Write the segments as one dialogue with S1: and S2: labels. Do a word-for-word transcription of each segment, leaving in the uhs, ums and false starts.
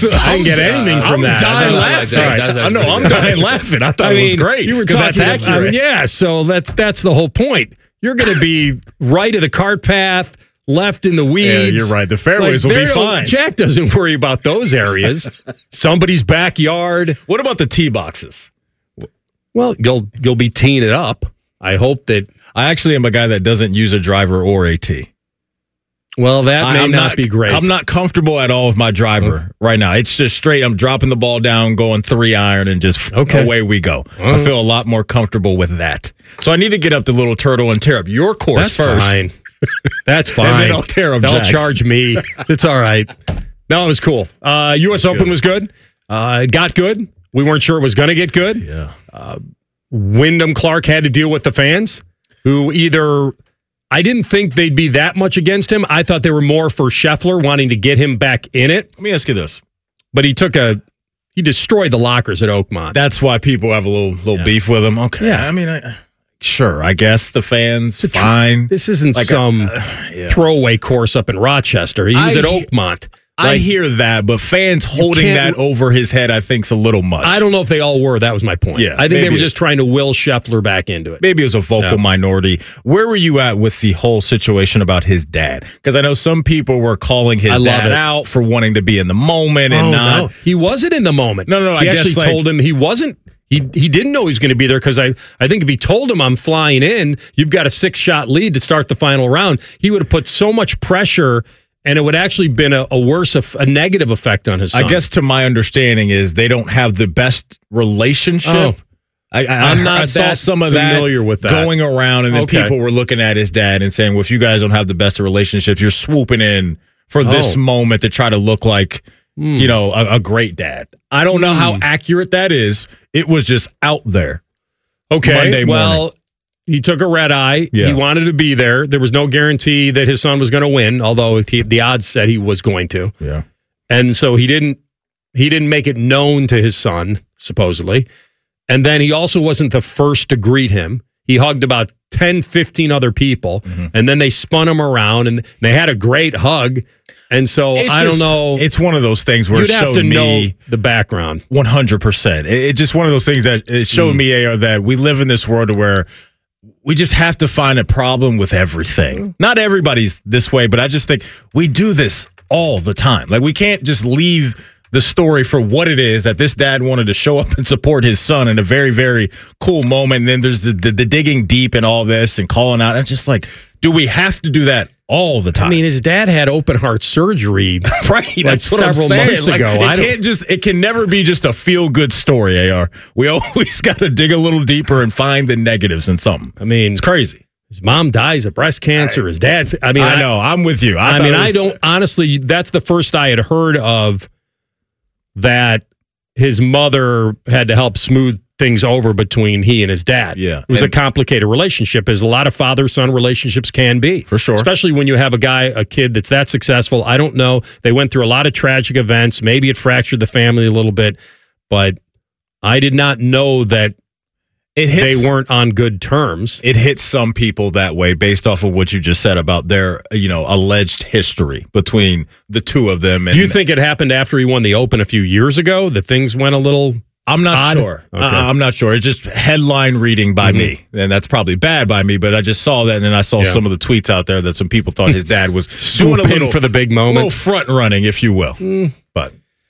S1: I didn't get anything from
S2: I'm
S1: that.
S2: dying laughing. I know, I'm dying laughing. I thought
S1: I
S2: it
S1: mean,
S2: was great.
S1: You were
S2: 'cause
S1: talking,
S2: that's accurate.
S1: I mean, yeah, so that's that's the whole point. You're going to be right of the cart path, left in the weeds.
S2: Yeah, you're right. The fairways
S1: Like,
S2: will be
S1: they're-
S2: fine.
S1: Jack doesn't worry about those areas. Somebody's backyard.
S2: What about the tee boxes?
S1: Well, you'll you'll be teeing it up. I hope that.
S2: I actually am a guy that doesn't use a driver or a tee.
S1: Well, that may
S2: I'm
S1: not, be great.
S2: I'm not comfortable at all with my driver right now. It's just straight. I'm dropping the ball down, going three iron, and just
S1: Okay.
S2: away we go.
S1: Uh-huh.
S2: I feel a lot more comfortable with that. So I need to get up the Little Turtle and tear up your course
S1: That's
S2: first.
S1: fine. That's fine.
S2: And then I'll tear up
S1: They'll
S2: Jack's.
S1: charge me. It's all right. No, it was cool. Uh, U S Open
S2: good.
S1: was good. Uh, it got good. We weren't sure it was going to get good.
S2: Yeah.
S1: Uh, Wyndham Clark had to deal with the fans who either I didn't think they'd be that much against him. I thought they were more for Scheffler wanting to get him back in it.
S2: Let me ask you this.
S1: But he took a he destroyed the lockers at Oakmont.
S2: That's why people have a little little
S1: Yeah.
S2: beef with him. Okay.
S1: Yeah.
S2: I mean, I, sure. I guess the fans fine.
S1: This isn't
S2: Like a-
S1: some
S2: uh, yeah.
S1: throwaway course up in Rochester. He was
S2: I-
S1: at Oakmont.
S2: I
S1: Like,
S2: hear that, but fans holding
S1: can't-
S2: that over his head, I think, is a little much.
S1: I don't know if they all were. That was my point.
S2: Yeah,
S1: I think they
S2: maybe
S1: were
S2: it-
S1: just trying to will Scheffler back into it.
S2: Maybe it was a vocal
S1: Yeah.
S2: minority. Where were you at with the whole situation about his dad? Because I know some people were calling his
S1: I love
S2: dad
S1: it.
S2: out for wanting to be in the moment and
S1: oh,
S2: not.
S1: no. He wasn't in the moment.
S2: No, no, no,
S1: He
S2: I
S1: actually
S2: guess, like-
S1: told him he wasn't. He he didn't know he was going to be there because I, I think if he told him I'm flying in, you've got a six-shot lead to start the final round, he would have put so much pressure and it would actually been a, a worse, eff- a negative effect on his son.
S2: I guess to my understanding is they don't have the best relationship.
S1: Oh.
S2: I, I,
S1: I'm not
S2: I saw
S1: that
S2: some of
S1: familiar
S2: that
S1: with that.
S2: going around, and then
S1: Okay.
S2: people were looking at his dad and saying, well, if you guys don't have the best of relationships, you're swooping in for this
S1: Oh.
S2: moment to try to look like, you know, a, a great dad. I don't know how accurate that is. It was just out there.
S1: Okay.
S2: Monday
S1: well,
S2: morning.
S1: he took a red eye.
S2: Yeah.
S1: He wanted to be there. There was no guarantee that his son was going to win, although he, the odds said he was going to.
S2: Yeah.
S1: And so he didn't he didn't make it known to his son, supposedly. And then he also wasn't the first to greet him. He hugged about ten, fifteen other people,
S2: Mm-hmm.
S1: and then they spun him around and they had a great hug. And so
S2: It's
S1: I
S2: just-
S1: don't know.
S2: It's one of those things where
S1: You'd
S2: it
S1: have
S2: showed
S1: to know
S2: me
S1: the background.
S2: one hundred percent. It- It's just one of those things that it showed
S1: Mm.
S2: me A R, that we live in this world where we just have to find a problem with everything. Not everybody's this way, but I just think we do this all the time. Like, we can't just leave the story for what it is, that this dad wanted to show up and support his son in a very, very cool moment. And then there's the, the, the digging deep and all this and calling out. It's just like, do we have to do that all the time?
S1: I mean, his dad had open heart surgery.
S2: Right,
S1: like
S2: that's what
S1: several
S2: I'm saying.
S1: months
S2: Like,
S1: ago.
S2: It
S1: I don't-
S2: can't just. It can never be just a feel good story. A R. We always got to dig a little deeper and find the negatives in something.
S1: I mean,
S2: It's crazy.
S1: his mom dies of breast cancer. His dad's. I mean,
S2: I know. I'm with you. I,
S1: I
S2: thought
S1: mean,
S2: it
S1: I
S2: was-
S1: don't honestly. That's the first I had heard of that his mother had to help smooth things over between he and his dad.
S2: Yeah.
S1: It was
S2: And-
S1: a complicated relationship, as a lot of father-son relationships can be.
S2: For sure.
S1: Especially when you have a guy, a kid that's that successful. I don't know. They went through a lot of tragic events. Maybe it fractured the family a little bit, but I did not know that
S2: It hits,
S1: they weren't on good terms.
S2: It hits some people that way based off of what you just said about their, you know, alleged history between the two of them. And
S1: Do you think it happened after he won the Open a few years ago, that things went a little...
S2: I'm not
S1: odd?
S2: sure.
S1: Okay.
S2: I, I'm not sure. It's just headline reading by
S1: Mhm.
S2: me, and that's probably bad by me. But I just saw that, and then I saw
S1: Yeah.
S2: some of the tweets out there that some people thought his dad was doing
S1: Swoop
S2: a
S1: in
S2: little
S1: for the big
S2: a
S1: moment.
S2: little front running, if you will. But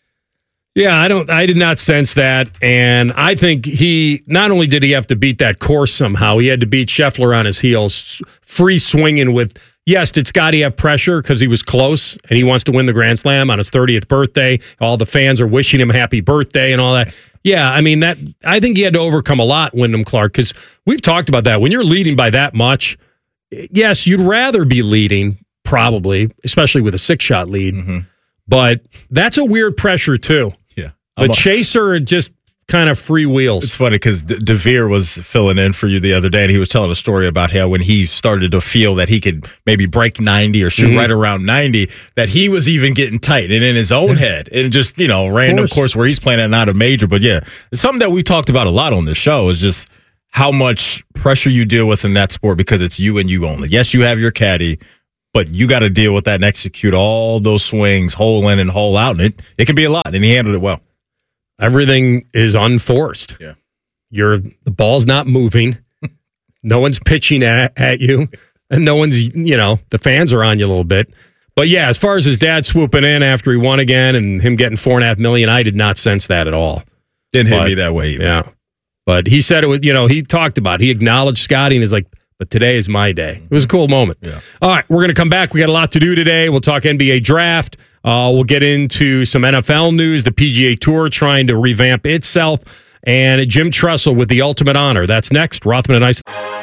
S1: Yeah, I don't. I did not sense that, and I think he not only did he have to beat that course somehow, he had to beat Scheffler on his heels, free swinging with. Yes, did Scotty have pressure because he was close and he wants to win the Grand Slam on his thirtieth birthday? All the fans are wishing him happy birthday and all that. Yeah, I mean that. I think he had to overcome a lot, Wyndham Clark, because we've talked about that. When you're leading by that much, yes, you'd rather be leading, probably, especially with a six-shot lead.
S2: Mm-hmm.
S1: But that's a weird pressure too.
S2: yeah,
S1: The
S2: I'm a-
S1: chaser just kind of free
S2: It's
S1: wheels.
S2: funny because De- DeVere was filling in for you the other day, and he was telling a story about how when he started to feel that he could maybe break ninety or shoot
S1: Mhm.
S2: right around ninety, that he was even getting tight and in his own head. And just, you know, random
S1: course.
S2: course where he's playing at not a major. But yeah, it's something that we talked about a lot on this show is just how much pressure you deal with in that sport because it's you and you only. Yes, you have your caddy, but you got to deal with that and execute all those swings, hole in and hole out, and it, it can be a lot, and he handled it well.
S1: Everything is unforced.
S2: Yeah.
S1: You're the ball's not moving. No one's pitching at, at you, and no one's, you know, the fans are on you a little bit. But yeah, as far as his dad swooping in after he won again and him getting four and a half million, I did not sense that at all.
S2: Didn't hit
S1: but,
S2: me that way either.
S1: Yeah. But he said it was, you know, he talked about it. He acknowledged Scotty and he's like, but today is my day. It was a cool moment.
S2: Yeah.
S1: All right, we're going to come back. We got a lot to do today. We'll talk N B A draft. Uh, we'll get into some N F L news, the P G A Tour trying to revamp itself, and Jim Tressel with the ultimate honor. That's next. Rothman and Ice.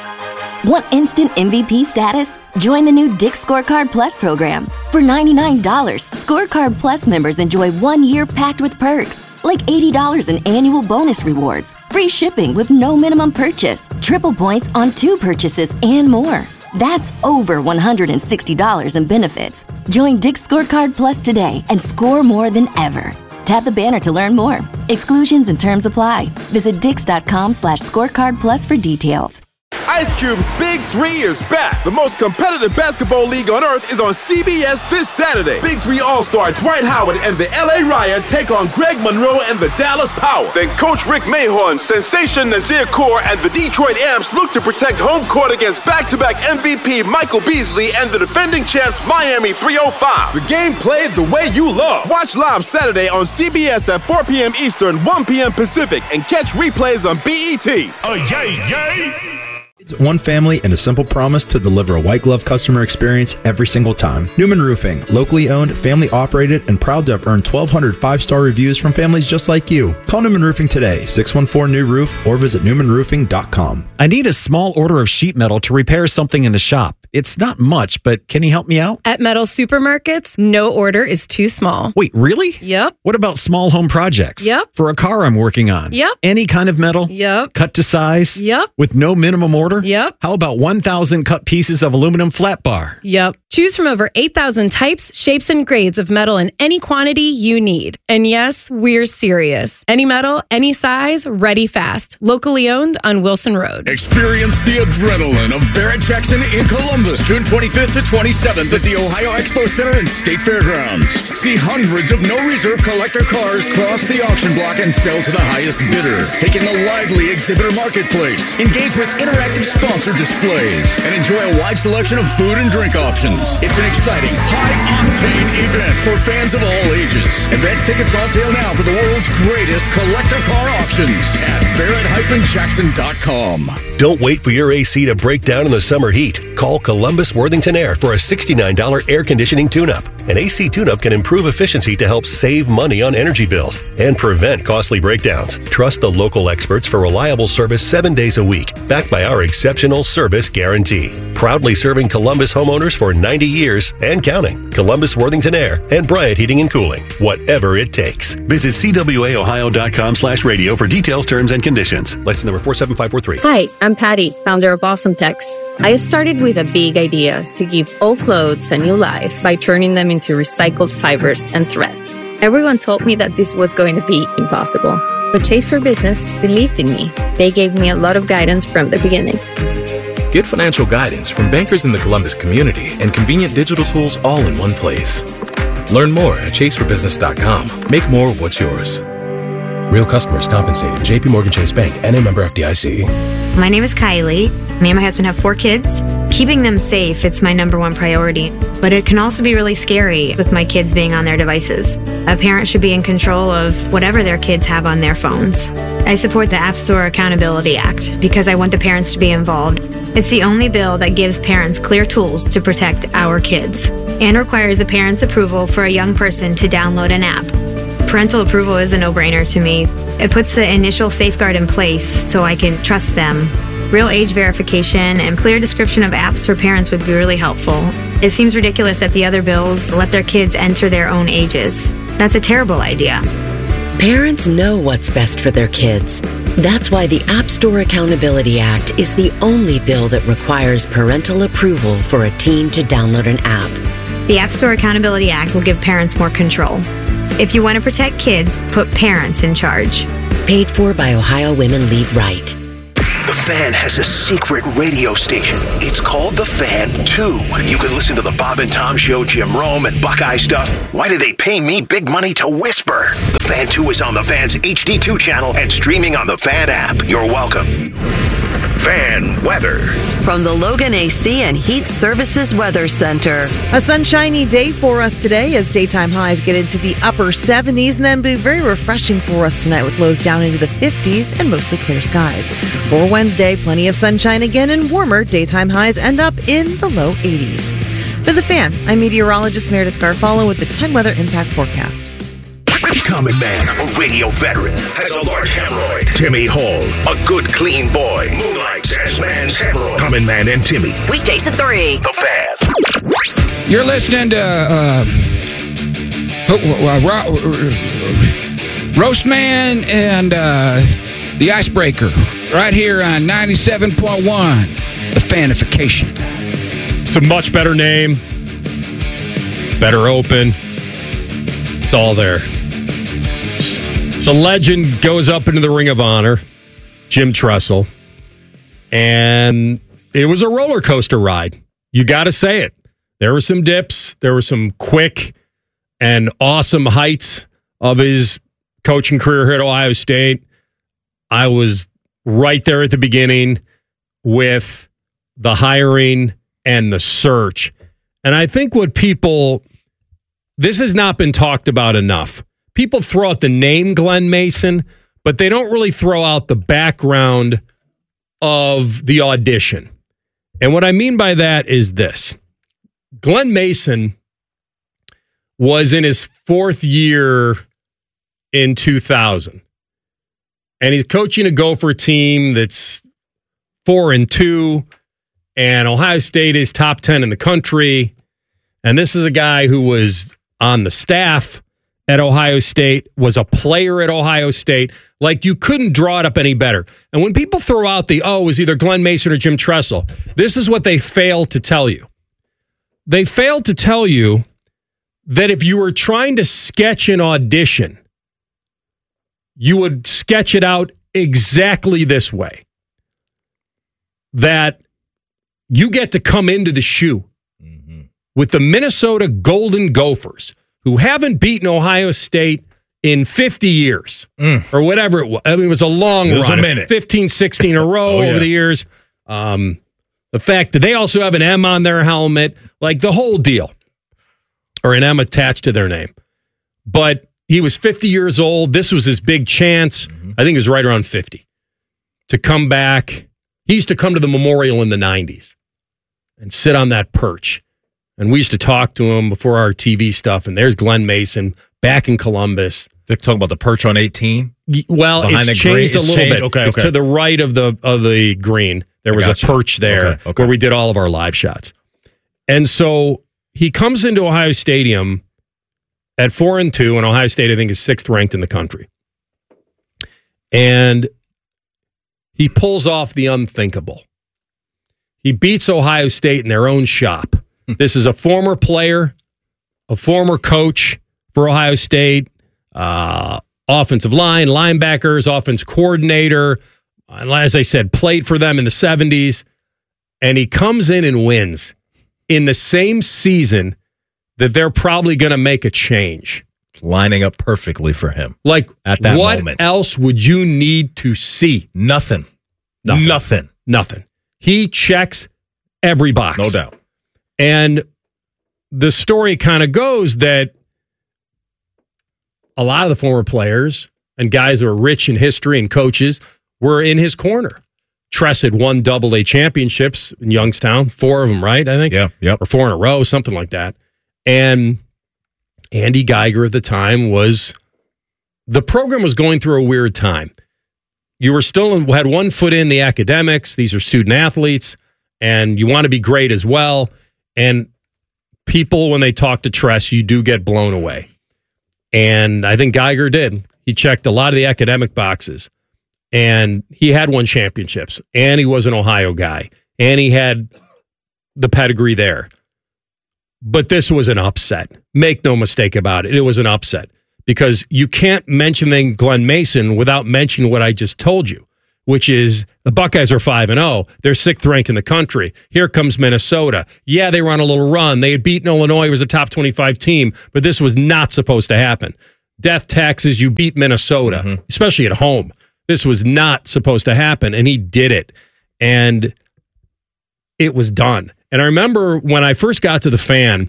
S3: Want instant M V P status? Join the new Dick's Scorecard Plus program. For ninety-nine dollars, Scorecard Plus members enjoy one year packed with perks, like eighty dollars in annual bonus rewards, free shipping with no minimum purchase, triple points on two purchases, and more. That's over one hundred sixty dollars in benefits. Join Dick's Scorecard Plus today and score more than ever. Tap the banner to learn more. Exclusions and terms apply. Visit dix.com slash scorecard plus for details.
S4: Ice Cube's Big Three is back. The most competitive basketball league on earth is on C B S this Saturday. Big Three All-Star Dwight Howard and the L A Riot take on Greg Monroe and the Dallas Power. Then Coach Rick Mahorn, Sensation Nazir Kaur, and the Detroit Amps look to protect home court against back-to-back M V P Michael Beasley and the defending champs Miami three oh five. The game played the way you love. Watch live Saturday on C B S at four p.m. Eastern, one p.m. Pacific, and catch replays on B E T.
S5: Oh, yay, yay!
S6: One family and a simple promise to deliver a white glove customer experience every single time. Newman Roofing, locally owned, family operated, and proud to have earned twelve hundred five-star reviews from families just like you. Call Newman Roofing today, six one four new roof, or visit newman roofing dot com.
S7: I need a small order of sheet metal to repair something in the shop. It's not much, but can you help me out?
S8: At Metal Supermarkets, no order is too small.
S7: Wait, really?
S8: Yep.
S7: What about small home projects?
S8: Yep.
S7: For a car I'm working on?
S8: Yep.
S7: Any kind of metal?
S8: Yep.
S7: Cut to size?
S8: Yep.
S7: With no minimum order?
S8: Yep.
S7: How about one thousand cut pieces of aluminum flat bar?
S8: Yep. Choose from over eight thousand types, shapes, and grades of metal in any quantity you need. And yes, we're serious. Any metal, any size, ready fast. Locally owned on Wilson Road.
S5: Experience the adrenaline of Barrett Jackson in Columbus, June twenty-fifth to twenty-seventh at the Ohio Expo Center and State Fairgrounds. See hundreds of no-reserve collector cars cross the auction block and sell to the highest bidder. Take in the lively exhibitor marketplace. Engage with interactive sponsor displays and enjoy a wide selection of food and drink options. It's an exciting, high-octane event for fans of all ages. Advance tickets on sale now for the world's greatest collector car auctions at barrett jackson dot com.
S9: Don't wait for your A C to break down in the summer heat. Call Columbus Worthington Air for a sixty-nine dollars air conditioning tune-up. An A C tune-up can improve efficiency to help save money on energy bills and prevent costly breakdowns. Trust the local experts for reliable service seven days a week, backed by our exceptional service guarantee. Proudly serving Columbus homeowners for ninety years and counting. Columbus Worthington Air and Bryant Heating and Cooling. Whatever it takes. Visit c w a ohio dot com slash radio for details, terms, and conditions. License number four seven five four three.
S10: Hi, I'm Patty, founder of Awesome Tex. I started with a big idea to give old clothes a new life by turning them into recycled fibers and threads. Everyone told me that this was going to be impossible. But Chase for Business believed in me. They gave me a lot of guidance from the beginning.
S11: Get financial guidance from bankers in the Columbus community and convenient digital tools all in one place. Learn more at chase for business dot com. Make more of what's yours. Real customers compensated. J P Morgan Chase Bank, N A member F D I C.
S12: My name is Kylie. Me and my husband have four kids. Keeping them safe, it's my number one priority. But it can also be really scary with my kids being on their devices. A parent should be in control of whatever their kids have on their phones. I support the App Store Accountability Act because I want the parents to be involved. It's the only bill that gives parents clear tools to protect our kids and requires a parent's approval for a young person to download an app. Parental approval is a no-brainer to me. It puts the initial safeguard in place so I can trust them. Real age verification and clear description of apps for parents would be really helpful. It seems ridiculous that the other bills let their kids enter their own ages. That's a terrible idea.
S13: Parents know what's best for their kids. That's why the App Store Accountability Act is the only bill that requires parental approval for a teen to download an app.
S12: The App Store Accountability Act will give parents more control. If you want to protect kids, put parents in charge.
S13: Paid for by Ohio Women Lead Right.
S9: The
S14: Fan has a secret radio station. It's called The Fan two. You can listen to the Bob and Tom Show, Jim Rome, and Buckeye stuff. Why do they pay me big money to whisper? The Fan two is on the Fan's H D two channel and streaming on the Fan app. You're welcome. Fan weather.
S15: From the Logan A C and Heat Services Weather Center.
S16: A sunshiny day for us today as daytime highs get into the upper seventies and then be very refreshing for us tonight with lows down into the fifties and mostly clear skies. For Wednesday, plenty of sunshine again and warmer. Daytime highs end up in the low eighties. For The Fan, I'm meteorologist Meredith Garfalo with the ten Weather Impact Forecast.
S14: Common Man, a radio veteran, has a large hemorrhoid. Timmy Hall, a good, clean boy, moonlights as man's hemorrhoid. Common Man and Timmy.
S15: Weekdays at three.
S14: The Fan.
S17: You're listening to uh, uh, Ro- Roast Man and uh, the Icebreaker right here on ninety-seven point one, The Fanification.
S1: It's a much better name, better open. It's all there. The legend goes up into the Ring of Honor, Jim Tressel, and it was a roller coaster ride. You got to say it. There were some dips. There were some quick and awesome heights of his coaching career here at Ohio State. I was right there at the beginning with the hiring and the search. And I think what people, this has not been talked about enough. People throw out the name Glen Mason, but they don't really throw out the background of the audition. And what I mean by that is this. Glen Mason was in his fourth year in two thousand. And he's coaching a Gopher team that's four and two, and Ohio State is top ten in the country. And this is a guy who was on the staff at Ohio State, was a player at Ohio State. Like, you couldn't draw it up any better. And when people throw out the, oh, it was either Glen Mason or Jim Tressel, this is what they fail to tell you. They failed to tell you that if you were trying to sketch an audition, you would sketch it out exactly this way. That you get to come into the shoe mm-hmm. with the Minnesota Golden Gophers, who haven't beaten Ohio State in fifty years mm. or whatever it was. I mean, it was a long
S2: it was
S1: run.
S2: A minute.
S1: fifteen, sixteen in a row
S2: oh, yeah.
S1: over the years. Um, the fact that they also have an M on their helmet, like the whole deal, or an M attached to their name. But he was fifty years old. This was his big chance. Mm-hmm. I think he was right around fifty to come back. He used to come to the Memorial in the nineties and sit on that perch. And we used to talk to him before our T V stuff, and there's Glen Mason back in Columbus.
S2: They're talking about the perch on eighteen?
S1: Well,
S2: Behind
S1: it's
S2: green,
S1: changed a
S2: it's
S1: little
S2: changed?
S1: bit.
S2: Okay,
S1: it's
S2: okay.
S1: to the right of the of the green. There was a perch there
S2: okay, okay.
S1: where we did all of our live shots. And so he comes into Ohio Stadium at four and two, and Ohio State, I think, is sixth ranked in the country. And he pulls off the unthinkable. He beats Ohio State in their own shop. This is a former player, a former coach for Ohio State, uh, offensive line, linebackers, offense coordinator. And as I said, played for them in the seventies. And he comes in and wins in the same season that they're probably going to make a change.
S2: Lining up perfectly for him.
S1: Like,
S2: at that
S1: what
S2: moment.
S1: else would you need to see?
S2: Nothing.
S1: Nothing.
S2: Nothing.
S1: Nothing. He checks every box.
S2: No doubt.
S1: And the story kind of goes that a lot of the former players and guys who are rich in history and coaches were in his corner. Tress had won double A championships in Youngstown, four of them, right? I think.
S2: Yeah, yep.
S1: Or four in a row, something like that. And Andy Geiger at the time was, the program was going through a weird time. You were still in, had one foot in the academics. These are student athletes, and you want to be great as well. And people, when they talk to Tress, you do get blown away. And I think Geiger did. He checked a lot of the academic boxes. And he had won championships. And he was an Ohio guy. And he had the pedigree there. But this was an upset. Make no mistake about it. It was an upset. Because you can't mention then Glen Mason without mentioning what I just told you, which is the Buckeyes are five and oh. They're sixth ranked in the country. Here comes Minnesota. Yeah, they were on a little run. They had beaten Illinois. It was a top twenty-five team, but this was not supposed to happen. Death taxes, you beat Minnesota, mm-hmm. especially at home. This was not supposed to happen, and he did it. And it was done. And I remember when I first got to the Fan,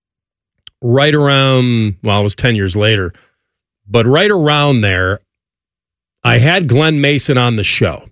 S1: right around, well, it was ten years later, but right around there, I had Glenn Mason on the show.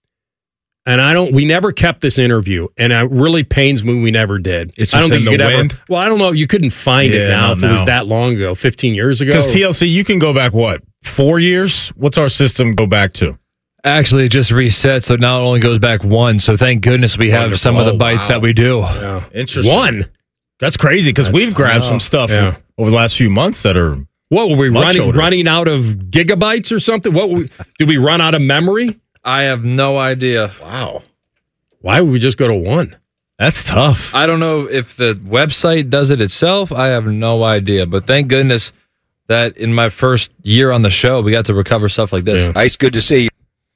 S1: And I don't, we never kept this interview, and it really pains me we never did.
S2: It's just
S1: I don't think
S2: in
S1: you
S2: the
S1: could
S2: wind?
S1: ever, well, I don't know, you couldn't find
S2: Yeah,
S1: it now
S2: not
S1: if it was
S2: now.
S1: that long ago, fifteen years ago.
S2: Because T L C, you can go back, what, four years? What's our system go back to?
S18: Actually, it just resets, so now it only goes back one. So thank goodness we have
S2: Wonderful.
S18: some of the
S2: Oh,
S18: bites
S2: wow.
S18: that we do.
S1: Yeah.
S2: Interesting.
S1: One?
S2: That's crazy, because
S1: That's-
S2: we've grabbed
S1: oh,
S2: some stuff
S1: yeah.
S2: over the last few months that are
S1: What were we
S2: much
S1: running
S2: older.
S1: running out of gigabytes or something? What were we, did we run out of memory?
S18: I have no idea.
S1: Wow. Why would we just go to one?
S2: That's tough.
S18: I don't know if the website does it itself. I have no idea. But thank goodness that in my first year on the show, we got to recover stuff like this.
S1: Yeah.
S19: Ice, good to see you.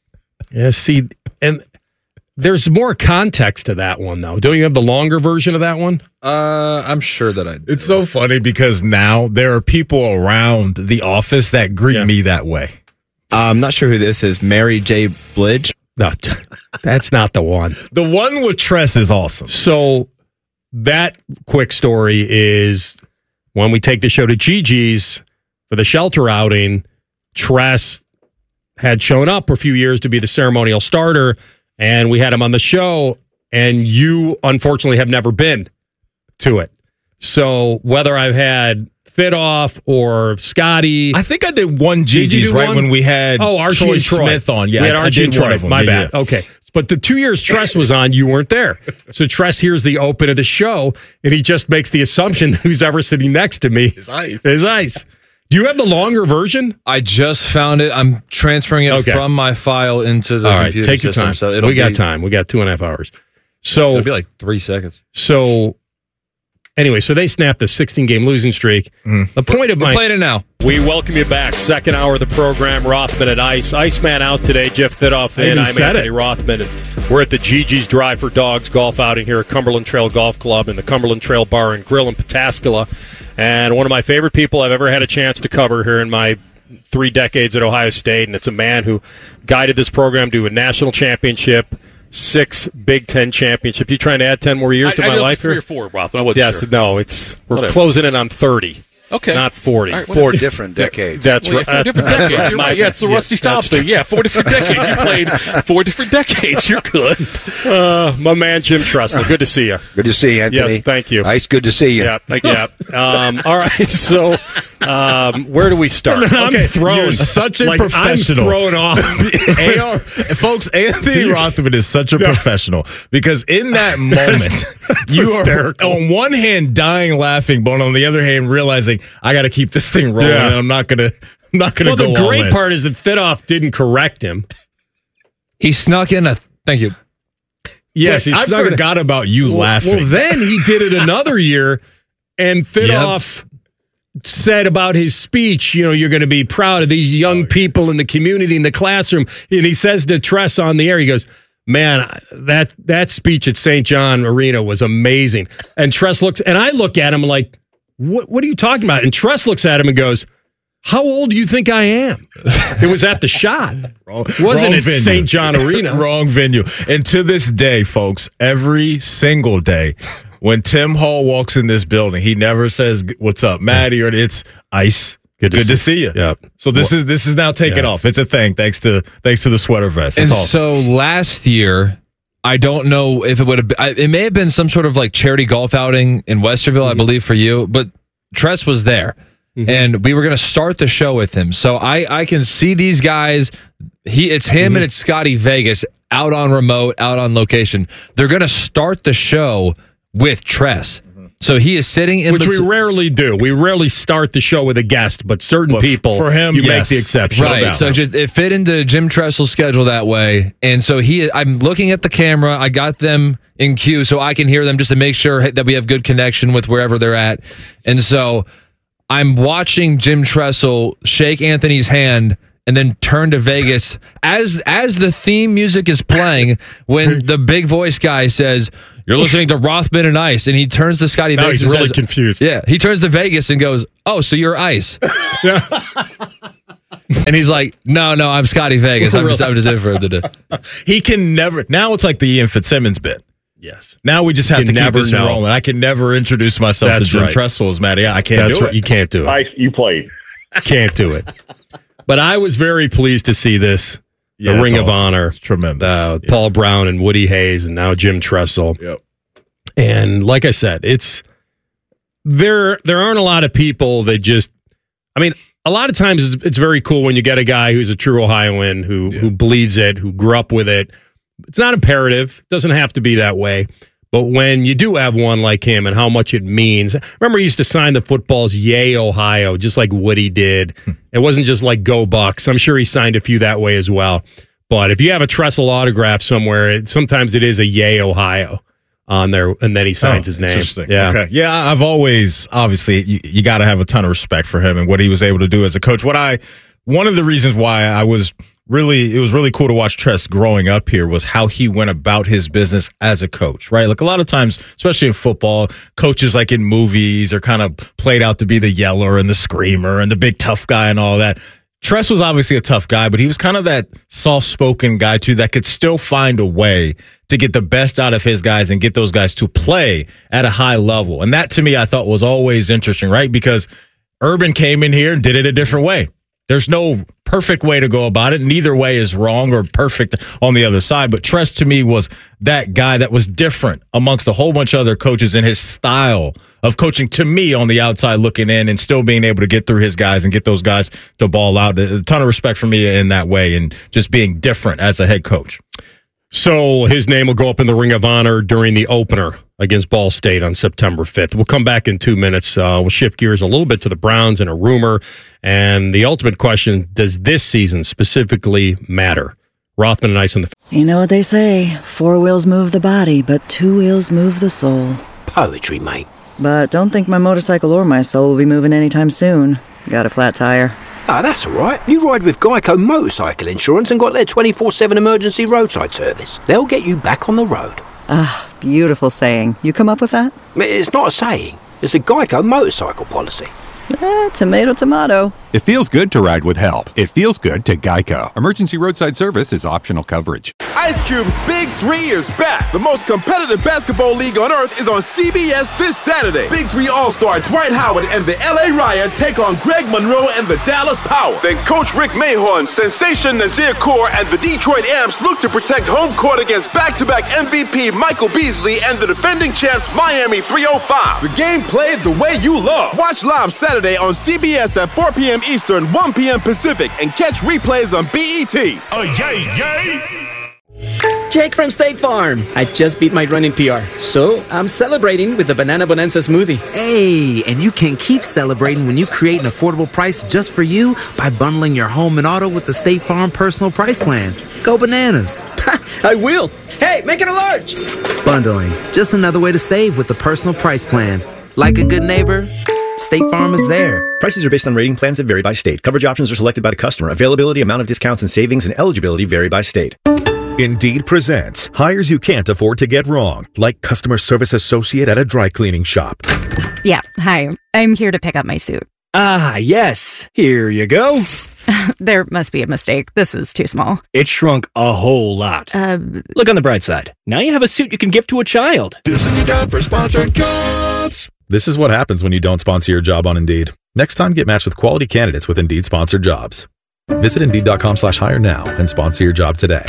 S1: Yeah, see, and there's more context to that one, though. Don't you have the longer version of that one?
S18: Uh, I'm sure that I do.
S2: It's so funny because now there are people around the office that greet
S1: Yeah.
S2: me that way.
S20: I'm not sure who this is. Mary J. Blige.
S1: No, t- that's not the one.
S2: The one with Tress is awesome.
S1: So that quick story is when we take the show to Gigi's for the shelter outing, Tress had shown up for a few years to be the ceremonial starter, and we had him on the show, and you, unfortunately, have never been to it. So whether I've had Fitoff or Scotty.
S2: I think I did one
S1: Did you
S2: Gigi's
S1: do
S2: right
S1: one?
S2: when we had
S1: oh, Archie
S2: Troy
S1: and Troy.
S2: Smith on. Yeah,
S1: we had
S2: I, I
S1: Archie
S2: did
S1: and Troy.
S2: one of them.
S1: My
S2: Yeah,
S1: bad. Okay. But the two years Tress was on, you weren't there. So Tress hears the open of the show, and he just makes the assumption that who's ever sitting next to me
S2: is ice.
S1: Is ice. Do you have the longer version?
S18: I just found it. I'm transferring it
S1: Okay.
S18: from my file into the
S1: All right,
S18: computer
S1: take your
S18: system.
S1: time.
S18: So it'll
S1: we got
S18: be-
S1: time. We got two and a half hours. So
S18: It'll be like three seconds.
S1: So anyway, so they snapped a sixteen-game losing streak. The point of
S18: We're
S1: my
S18: playing it now.
S1: We welcome you back. Second hour of the program. Rothman and Ice. Iceman out today. Jeff Fitoff
S21: I
S1: in.
S21: even
S1: I'm
S21: said
S1: Anthony
S21: it.
S1: Rothman. And we're at the Gigi's Drive for Dogs golf outing here at Cumberland Trail Golf Club and the Cumberland Trail Bar and Grill in Pataskala. And one of my favorite people I've ever had a chance to cover here in my three decades at Ohio State. And it's a man who guided this program to a national championship, six Big Ten championships. You trying to add ten more years
S21: I-
S1: to
S21: I
S1: my
S21: know
S1: life
S21: it's three
S1: here?
S21: or four, Rothman. I wasn't
S1: yes,
S21: sure.
S1: no, it's we're
S21: Whatever.
S1: closing in on thirty.
S21: Okay.
S1: Not forty.
S21: All right,
S19: Four
S21: whatever.
S19: different decades.
S1: That's
S21: Well,
S1: right.
S21: yeah, four different
S1: That's
S21: decades.
S1: right.
S21: You're
S1: My
S21: right. Yeah, it's the
S1: bad.
S21: Rusty
S1: Yeah,
S21: Staubs
S1: that's-
S21: thing. Yeah, four different decades. You played four different decades. You're good.
S1: Uh, my man Jim Tressler. Good to see you.
S19: Good to see you, Anthony.
S1: Yes, thank you.
S19: Ice, good to see you.
S1: Yeah, yeah. Um, all right, so um, where do we start?
S2: I'm
S1: okay,
S2: thrown. You're such a
S1: Like,
S2: professional.
S1: I'm thrown off.
S2: A R, folks, Anthony Rothman is such a professional because in that moment,
S1: That's
S2: you
S1: hysterical.
S2: are on one hand dying laughing, but on the other hand realizing I got to keep this thing rolling.
S1: Yeah.
S2: And I'm not gonna, I'm not gonna
S1: Well,
S2: go.
S1: the
S2: all
S1: great
S2: in.
S1: part is that Fitoff didn't correct him.
S18: He snuck in a. Thank you.
S1: Yes,
S2: I
S1: it's not gonna-
S2: forgot about you
S1: Well,
S2: laughing.
S1: Well, then he did it another year, and Fitoff said about his speech, you know, you're going to be proud of these young people in the community, in the classroom. And he says to Tress on the air, he goes, man, that that speech at Saint John Arena was amazing. And Tress looks, and I look at him like, what, what are you talking about? And Tress looks at him and goes, how old do you think I am? It was at the shot.
S2: Wrong-
S1: Wasn't
S2: wrong
S1: it
S2: venue.
S1: Saint John Arena?
S2: Wrong venue. And to this day, folks, every single day, when Tim Hall walks in this building, he never says "What's up, Maddie?" or it's Ice.
S1: Good to
S2: Good
S1: see-
S2: to see you.
S1: Yep.
S2: So this is this is now taken
S18: Yeah.
S2: off. It's a thing thanks to thanks to the sweater vest.
S18: And
S2: It's awesome.
S18: so last year, I don't know if it would have been, I- it may have been some sort of like charity golf outing in Westerville, I believe, for you, but Tress was there. And we were going to start the show with him. So I, I can see these guys. He It's him and it's Scotty Vegas out on remote, out on location. They're going to start the show with Tress. So he is sitting in
S1: Which we
S18: between-
S1: rarely do. We rarely start the show with a guest, but certain
S2: But
S1: people,
S2: for him,
S1: you
S2: yes.
S1: make the exception.
S18: Right. So just it fit into Jim Tressel's schedule that way. And so he I'm looking at the camera. I got them in queue so I can hear them just to make sure that we have good connection with wherever they're at. And so I'm watching Jim Tressel shake Anthony's hand and then turn to Vegas as as the theme music is playing when the big voice guy says, "You're listening to Rothman and Ice," and he turns to Scotty
S1: Now
S18: Vegas
S1: he's
S18: and
S1: really
S18: says,
S1: confused.
S18: Yeah, he turns to Vegas and goes, "Oh, so you're Ice?" And he's like, "No, no, I'm Scotty Vegas. I'm just, I'm just in for it today."
S2: He can never. Now it's like the Ian Fitzsimmons bit.
S1: Yes.
S2: Now we just
S1: You
S2: have to
S1: can
S2: keep
S1: never
S2: this
S1: know.
S2: rolling. I can never introduce myself
S1: That's
S2: to Jim
S1: right.
S2: Tressel as Matty. I can't
S1: That's
S2: do
S1: right.
S2: it.
S1: You can't do it.
S3: Ice, you played.
S1: Can't do it. But I was very pleased to see this.
S2: Yeah,
S1: the
S2: it's
S1: Ring of
S2: awesome.
S1: Honor.
S2: It's tremendous.
S1: Uh,
S2: Yeah.
S1: Paul Brown and Woody Hayes, and now Jim Tressel.
S2: Yep.
S1: And like I said, it's there. There aren't a lot of people that just. I mean, a lot of times it's, it's very cool when you get a guy who's a true Ohioan who who bleeds it, who grew up with it. It's not imperative. It doesn't have to be that way. But when you do have one like him and how much it means, remember he used to sign the footballs Yay Ohio, just like Woody did. It wasn't just like Go Bucks. I'm sure he signed a few that way as well. But if you have a Tressel autograph somewhere, it, sometimes it is a Yay Ohio on there, and then he signs
S2: Oh,
S1: his name.
S2: Interesting.
S1: Yeah.
S2: Okay. Yeah, I've always, obviously, you, you got to have a ton of respect for him and what he was able to do as a coach. What I, one of the reasons why I was really, it was really cool to watch Tress growing up here was how he went about his business as a coach, right? Like a lot of times, especially in football, coaches like in movies are kind of played out to be the yeller and the screamer and the big tough guy and all that. Tress was obviously a tough guy, but he was kind of that soft-spoken guy, too, that could still find a way to get the best out of his guys and get those guys to play at a high level. And that, to me, I thought was always interesting, right? Because Urban came in here and did it a different way. There's no perfect way to go about it. Neither way is wrong or perfect on the other side. But Tress, to me, was that guy that was different amongst a whole bunch of other coaches in his style of coaching, to me, on the outside looking in and still being able to get through his guys and get those guys to ball out. A ton of respect for me in that way and just being different as a head coach.
S1: So his name will go up in the Ring of Honor during the opener against Ball State on September fifth. We'll come back in two minutes. Uh, we'll shift gears a little bit to the Browns and a rumor. And the ultimate question, does this season specifically matter? Rothman and Ice on the...
S22: You know what they say, four wheels move the body, but two wheels move the soul.
S23: Poetry, mate.
S22: But don't think my motorcycle or my soul will be moving anytime soon. Got a flat tire.
S23: Ah, that's all right. You ride with Geico Motorcycle Insurance and got their twenty-four seven emergency roadside service. They'll get you back on the road.
S22: Ah, beautiful saying. You come up with that?
S23: It's not a saying. It's a Geico motorcycle policy.
S22: Eh, tomato, tomato.
S24: It feels good to ride with help. It feels good to Geico. Emergency roadside service is optional coverage.
S4: Ice Cube's Big Three is back. The most competitive basketball league on earth is on C B S this Saturday. Big Three All-Star Dwight Howard and the L A Riot take on Greg Monroe and the Dallas Power. Then Coach Rick Mahorn, Sensation Nazir Kaur, and the Detroit Amps look to protect home court against back-to-back M V P Michael Beasley and the defending champs Miami three oh five. The game played the way you love. Watch live Saturday on C B S at four p.m. Eastern, one p.m. Pacific, and catch replays on B E T.
S14: Oh, yay, yay!
S25: Jake from State Farm. I just beat my running P R, so I'm celebrating with the Banana Bonanza smoothie.
S26: Hey, and you can keep celebrating when you create an affordable price just for you by bundling your home and auto with the State Farm Personal Price Plan. Go bananas.
S25: I will. Hey, make it a large.
S26: Bundling, just another way to save with the Personal Price Plan. Like a good neighbor, State Farm is there.
S27: Prices are based on rating plans that vary by state. Coverage options are selected by the customer. Availability, amount of discounts and savings, and eligibility vary by state.
S28: Indeed presents hires you can't afford to get wrong, like customer service associate at a dry cleaning shop.
S29: Yeah, hi. I'm here to pick up my suit.
S30: Ah, yes. Here you go.
S29: There must be a mistake. This is too small.
S30: It shrunk a whole lot.
S29: Uh,
S30: Look on the bright side. Now you have a suit you can gift to a child.
S28: This is your time for sponsored jobs.
S6: This is what happens when you don't sponsor your job on Indeed. Next time, get matched with quality candidates with Indeed sponsored jobs. Visit Indeed.com slash hire now and sponsor your job today.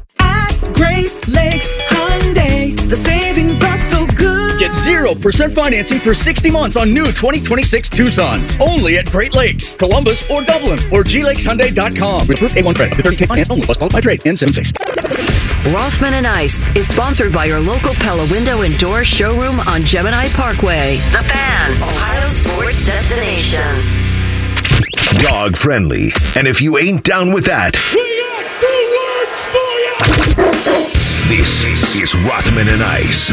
S31: Great Lakes Hyundai, the savings are so good.
S32: Get zero percent financing for sixty months on new twenty twenty-six Tucsons. Only at Great Lakes, Columbus, or Dublin, or G lakes hyundai dot com. With approved A one credit. Up to thirty K finance only. Plus qualified trade. N seventy-six.
S15: Rothman and Ice is sponsored by your local Pella Window and Door showroom on Gemini Parkway. The Fan, Ohio sports destination.
S14: Dog friendly. And if you ain't down with that, this is Rothman and Ice.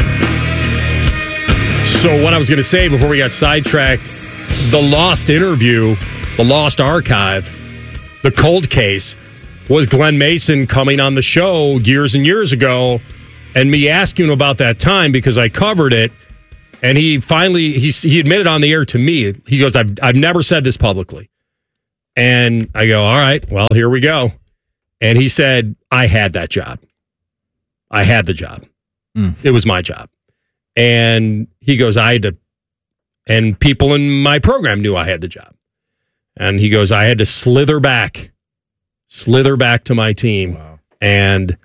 S1: So what I was going to say before we got sidetracked, the lost interview, the lost archive, the cold case was Glenn Mason coming on the show years and years ago and me asking him about that time because I covered it. And he finally, he, he admitted on the air to me, he goes, I've, I've never said this publicly. And I go, all right, well, here we go. And he said, I had that job. I had the job. Mm. It was my job. And he goes, I had to, and people in my program knew I had the job. And he goes, I had to slither back, slither back to my team. Wow. And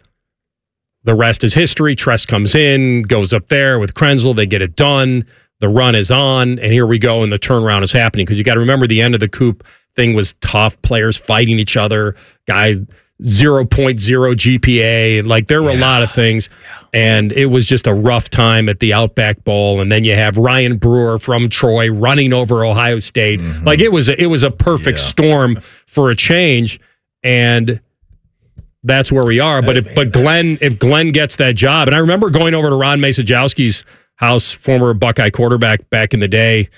S1: the rest is history. Tress comes in, goes up there with Krenzel. They get it done. The run is on. And here we go. And the turnaround is happening. Because you got to remember the end of the Coop thing was tough. Players fighting each other. Guys, zero point zero G P A. Like there were yeah. a lot of things. And it was just a rough time at the Outback Bowl. And then you have Ryan Brewer from Troy running over Ohio State. Mm-hmm. Like it was a, it was a perfect yeah. storm for a change. And that's where we are. But if but Glenn if Glenn gets that job, and I remember going over to Ron Masajowski's house, former Buckeye quarterback back in the day,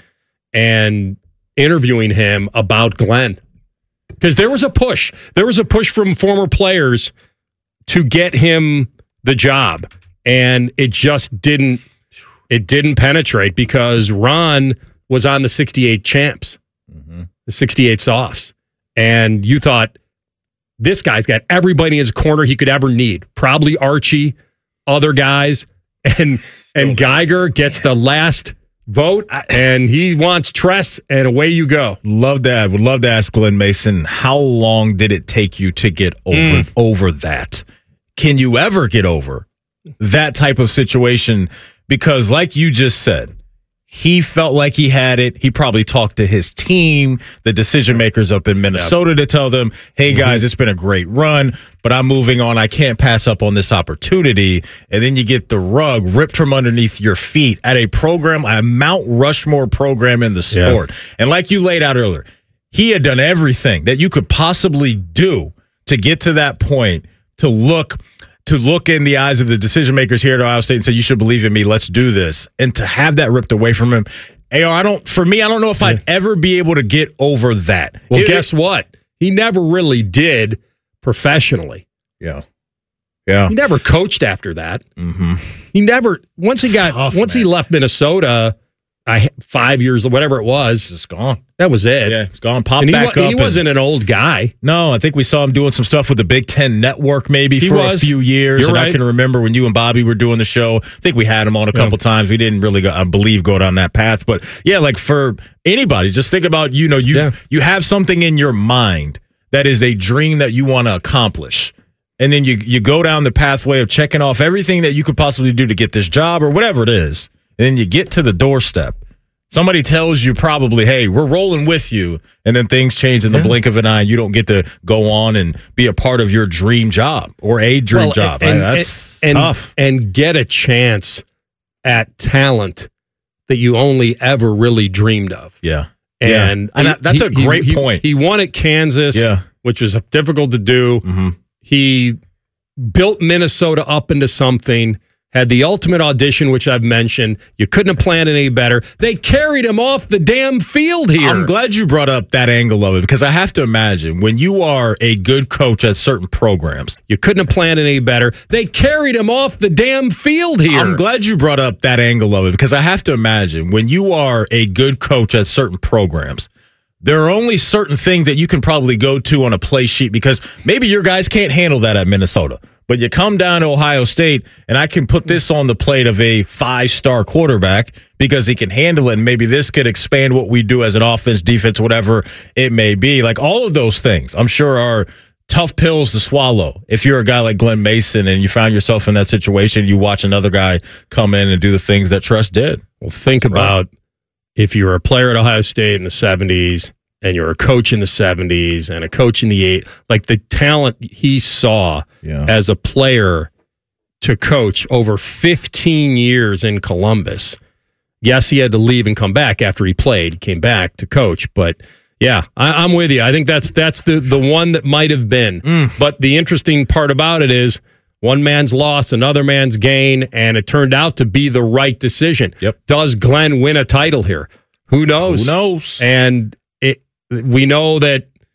S1: and interviewing him about Glenn. Because there was a push. There was a push from former players to get him the job. And it just didn't it didn't penetrate because Ron was on the sixty-eight champs, mm-hmm. the sixty-eight Softs. And you thought, this guy's got everybody in his corner he could ever need. Probably Archie, other guys, and Still and Geiger gets the last vote, and he wants Tress, and away you go.
S2: Love that. Would love to ask Glenn Mason, how long did it take you to get over mm. over that? Can you ever get over that type of situation? Because like you just said, he felt like he had it. He probably talked to his team, the decision makers up in Minnesota, yep. to tell them, hey, guys, mm-hmm. it's been a great run, but I'm moving on. I can't pass up on this opportunity. And then you get the rug ripped from underneath your feet at a program, a Mount Rushmore program in the sport. Yeah. And like you laid out earlier, he had done everything that you could possibly do to get to that point, to look to look in the eyes of the decision makers here at Ohio State and say, you should believe in me, let's do this. And to have that ripped away from him, A R, I don't, for me, I don't know if I'd ever be able to get over that.
S1: Well,
S2: it,
S1: guess what? He never really did professionally.
S2: Yeah. Yeah.
S1: He never coached after that.
S2: Mm-hmm.
S1: He never, once he got, tough, once man. he left Minnesota, I, five years, whatever it was.
S2: Just gone.
S1: That was it.
S2: Yeah, it's gone. Popped
S1: and
S2: back
S1: he,
S2: up.
S1: And he wasn't and, an old guy.
S2: No, I think we saw him doing some stuff with the Big Ten Network maybe he for was. a few years.
S1: You're
S2: and
S1: right.
S2: I can remember when you and Bobby were doing the show. I think we had him on a couple yeah. times. We didn't really, go, I believe, go down that path. But yeah, like for anybody, just think about, you know, you yeah. you have something in your mind that is a dream that you want to accomplish. And then you you go down the pathway of checking off everything that you could possibly do to get this job or whatever it is. And then you get to the doorstep. Somebody tells you probably, hey, we're rolling with you, and then things change in the yeah. blink of an eye, and you don't get to go on and be a part of your dream job or a dream well, job.
S1: And,
S2: I, that's
S1: and,
S2: tough.
S1: And get a chance at talent that you only ever really dreamed of.
S2: Yeah.
S1: And,
S2: yeah. and
S1: he,
S2: that's a great
S1: he,
S2: point.
S1: He, he won at Kansas,
S2: yeah.
S1: which was difficult to do.
S2: Mm-hmm.
S1: He built Minnesota up into something. Had the ultimate audition, which I've mentioned. You couldn't have planned it any better. They carried him off the damn field here.
S2: I'm glad you brought up that angle of it because I have to imagine when you are a good coach at certain programs.
S1: You couldn't have planned it any better. They carried him off the damn field here.
S2: I'm glad you brought up that angle of it because I have to imagine when you are a good coach at certain programs, there are only certain things that you can probably go to on a play sheet because maybe your guys can't handle that at Minnesota. But you come down to Ohio State, and I can put this on the plate of a five-star quarterback because he can handle it, and maybe this could expand what we do as an offense, defense, whatever it may be. Like all of those things, I'm sure are tough pills to swallow. If you're a guy like Glenn Mason and you found yourself in that situation, you watch another guy come in and do the things that Tress did.
S1: Well, think right. about if you were a player at Ohio State in the seventies and you're a coach in the seventies and a coach in the eight, like the talent he saw yeah. as a player to coach over fifteen years in Columbus. Yes, he had to leave and come back after he played. He came back to coach, but yeah, I, I'm with you. I think that's that's the, the one that might have been.
S2: Mm.
S1: But the interesting part about it is one man's loss, another man's gain, and it turned out to be the right decision.
S2: Yep.
S1: Does Glenn win a title here? Who knows?
S2: Who knows?
S1: And we know that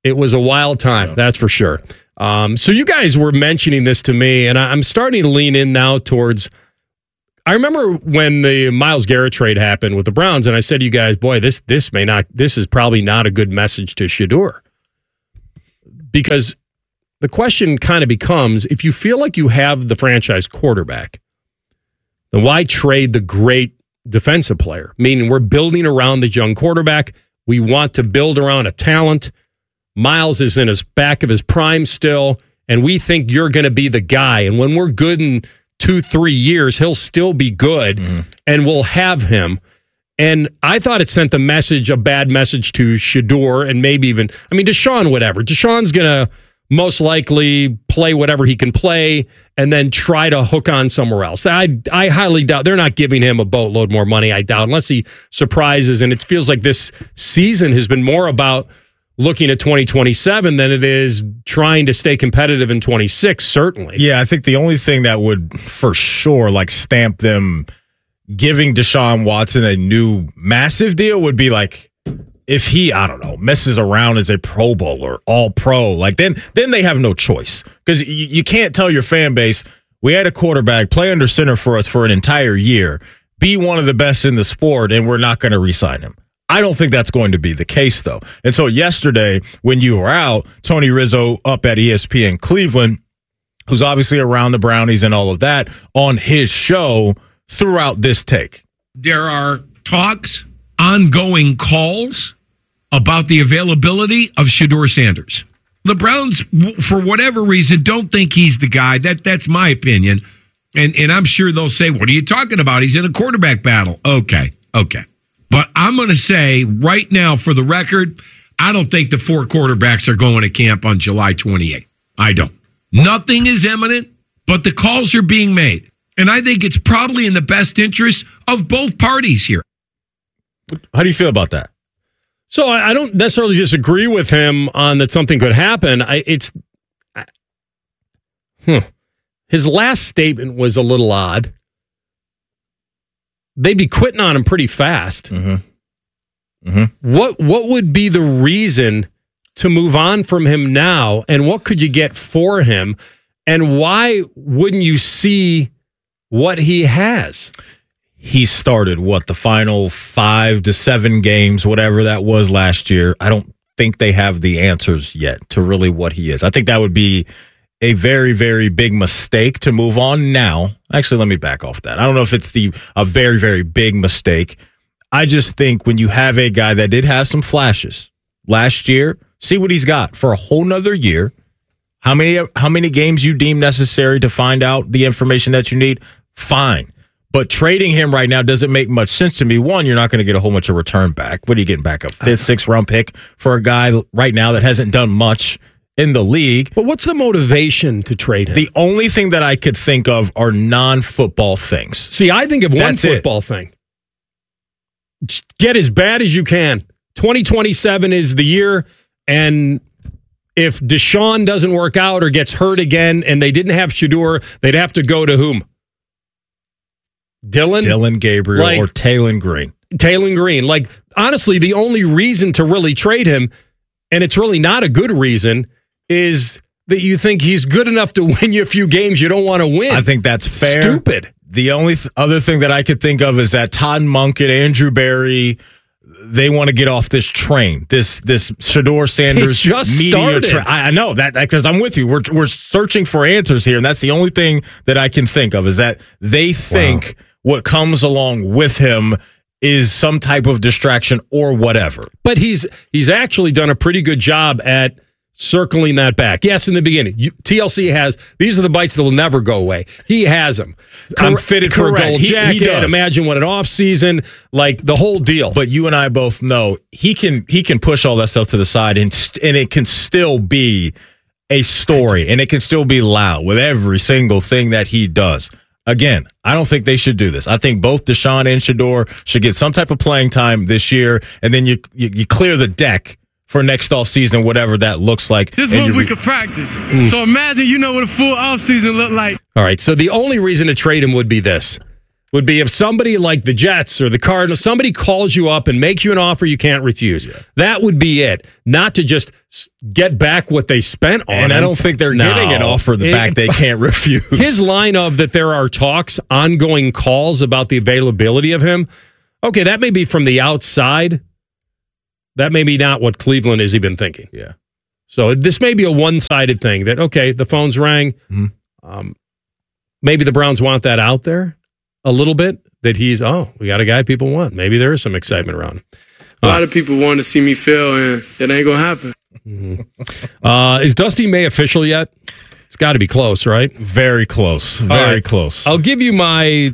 S1: It was a wild time, yeah. That's for sure. Um, so you guys were mentioning this to me, and I, I'm starting to lean in now towards. I remember when the Myles Garrett trade happened with the Browns, and I said to you guys, boy, this this may not, this is probably not a good message to Shedeur. Because the question kind of becomes, if you feel like you have the franchise quarterback, then why trade the great defensive player? Meaning we're building around the young quarterback. We want to build around a talent. Myles is in his back of his prime still, and we think you're going to be the guy. And when we're good in two, three years, he'll still be good, mm-hmm. and we'll have him. And I thought it sent the message, a bad message to Shedeur, and maybe even, I mean, Deshaun, whatever. Deshaun's going to most likely play whatever he can play and then try to hook on somewhere else. I, I highly doubt, they're not giving him a boatload more money, I doubt, unless he surprises. And it feels like this season has been more about looking at twenty twenty-seven than it is trying to stay competitive in twenty-six, certainly.
S2: Yeah, I think the only thing that would for sure like stamp them giving Deshaun Watson a new massive deal would be like if he, I don't know, messes around as a Pro Bowler, all pro, like then then they have no choice. Because you, you can't tell your fan base, we had a quarterback play under center for us for an entire year, be one of the best in the sport, and we're not going to re-sign him. I don't think that's going to be the case, though. And so yesterday, when you were out, Tony Rizzo up at E S P N Cleveland, who's obviously around the Brownies and all of that, on his show threw out this take.
S3: There are talks, ongoing calls about the availability of Shedeur Sanders. The Browns, for whatever reason, don't think he's the guy. That That's my opinion. And, and I'm sure they'll say, what are you talking about? He's in a quarterback battle. Okay, okay. But I'm going to say right now, for the record, I don't think the four quarterbacks are going to camp on July twenty-eighth. I don't. Nothing is imminent, but the calls are being made. And I think it's probably in the best interest of both parties here.
S2: How do you feel about that?
S1: So I don't necessarily disagree with him on that something could happen. I, it's I, hmm. His last statement was a little odd. They'd be quitting on him pretty fast.
S2: Mm-hmm. Mm-hmm.
S1: What what would be the reason to move on from him now? And what could you get for him? And why wouldn't you see what he has?
S2: He started, what, the final five to seven games, whatever that was last year. I don't think they have the answers yet to really what he is. I think that would be a very, very big mistake to move on now. Actually, let me back off that. I don't know if it's the a very, very big mistake. I just think when you have a guy that did have some flashes last year, see what he's got for a whole nother year. How many how many games you deem necessary to find out the information that you need? Fine. But trading him right now doesn't make much sense to me. One, you're not going to get a whole bunch of return back. What are you getting back? A fifth, sixth round pick for a guy right now that hasn't done much in the league.
S1: But what's the motivation to trade him?
S2: The only thing that I could think of are non-football things.
S1: See, I think of one That's football it. thing. Get as bad as you can. twenty twenty-seven is the year, and if Deshaun doesn't work out or gets hurt again and they didn't have Shedeur, they'd have to go to whom? Dylan?
S2: Dylan Gabriel like, or Taylon Green.
S1: Taylon Green. Like, honestly, the only reason to really trade him, and it's really not a good reason, is that you think he's good enough to win you a few games you don't want to win.
S2: I think that's fair.
S1: Stupid.
S2: The only th- other thing that I could think of is that Todd Monk and Andrew Berry, they want to get off this train, this this Shedeur Sanders
S1: just
S2: media train. I know that because I'm with you. We're we're searching for answers here, and that's the only thing that I can think of is that they think wow. what comes along with him is some type of distraction or whatever.
S1: But he's he's actually done a pretty good job at circling that back. Yes, in the beginning, you, T L C has, these are the bites that will never go away. He has them. Cor- I'm fitted correct. for a gold he, jacket. He Imagine what an off season, like the whole deal.
S2: But you and I both know he can he can push all that stuff to the side and st- and it can still be a story and it can still be loud with every single thing that he does. Again, I don't think they should do this. I think both Deshaun and Shedeur should get some type of playing time this year, and then you you, you clear the deck for next offseason, whatever that looks like.
S5: This one week of practice. So imagine you know what a full offseason look like.
S1: All right, so the only reason to trade him would be this. would be if somebody like the Jets or the Cardinals, somebody calls you up and makes you an offer you can't refuse. Yeah. That would be it. Not to just get back what they spent on
S2: And
S1: him.
S2: I don't think they're
S1: no.
S2: getting an offer in the
S1: it,
S2: back they can't refuse.
S1: His line of that there are talks, ongoing calls about the availability of him. Okay, that may be from the outside. That may be not what Cleveland is even thinking.
S2: Yeah.
S1: So this may be a one-sided thing that, okay, the phones rang.
S2: Mm-hmm.
S1: Um, maybe the Browns want that out there a little bit, that he's, oh, we got a guy people want. Maybe there is some excitement around him.
S5: A lot of people want to see me fail, and it ain't going to happen.
S1: Mm-hmm. Uh, is Dusty May official yet? It's got to be close, right?
S2: Very close. Very
S1: right.
S2: close.
S1: I'll give you my,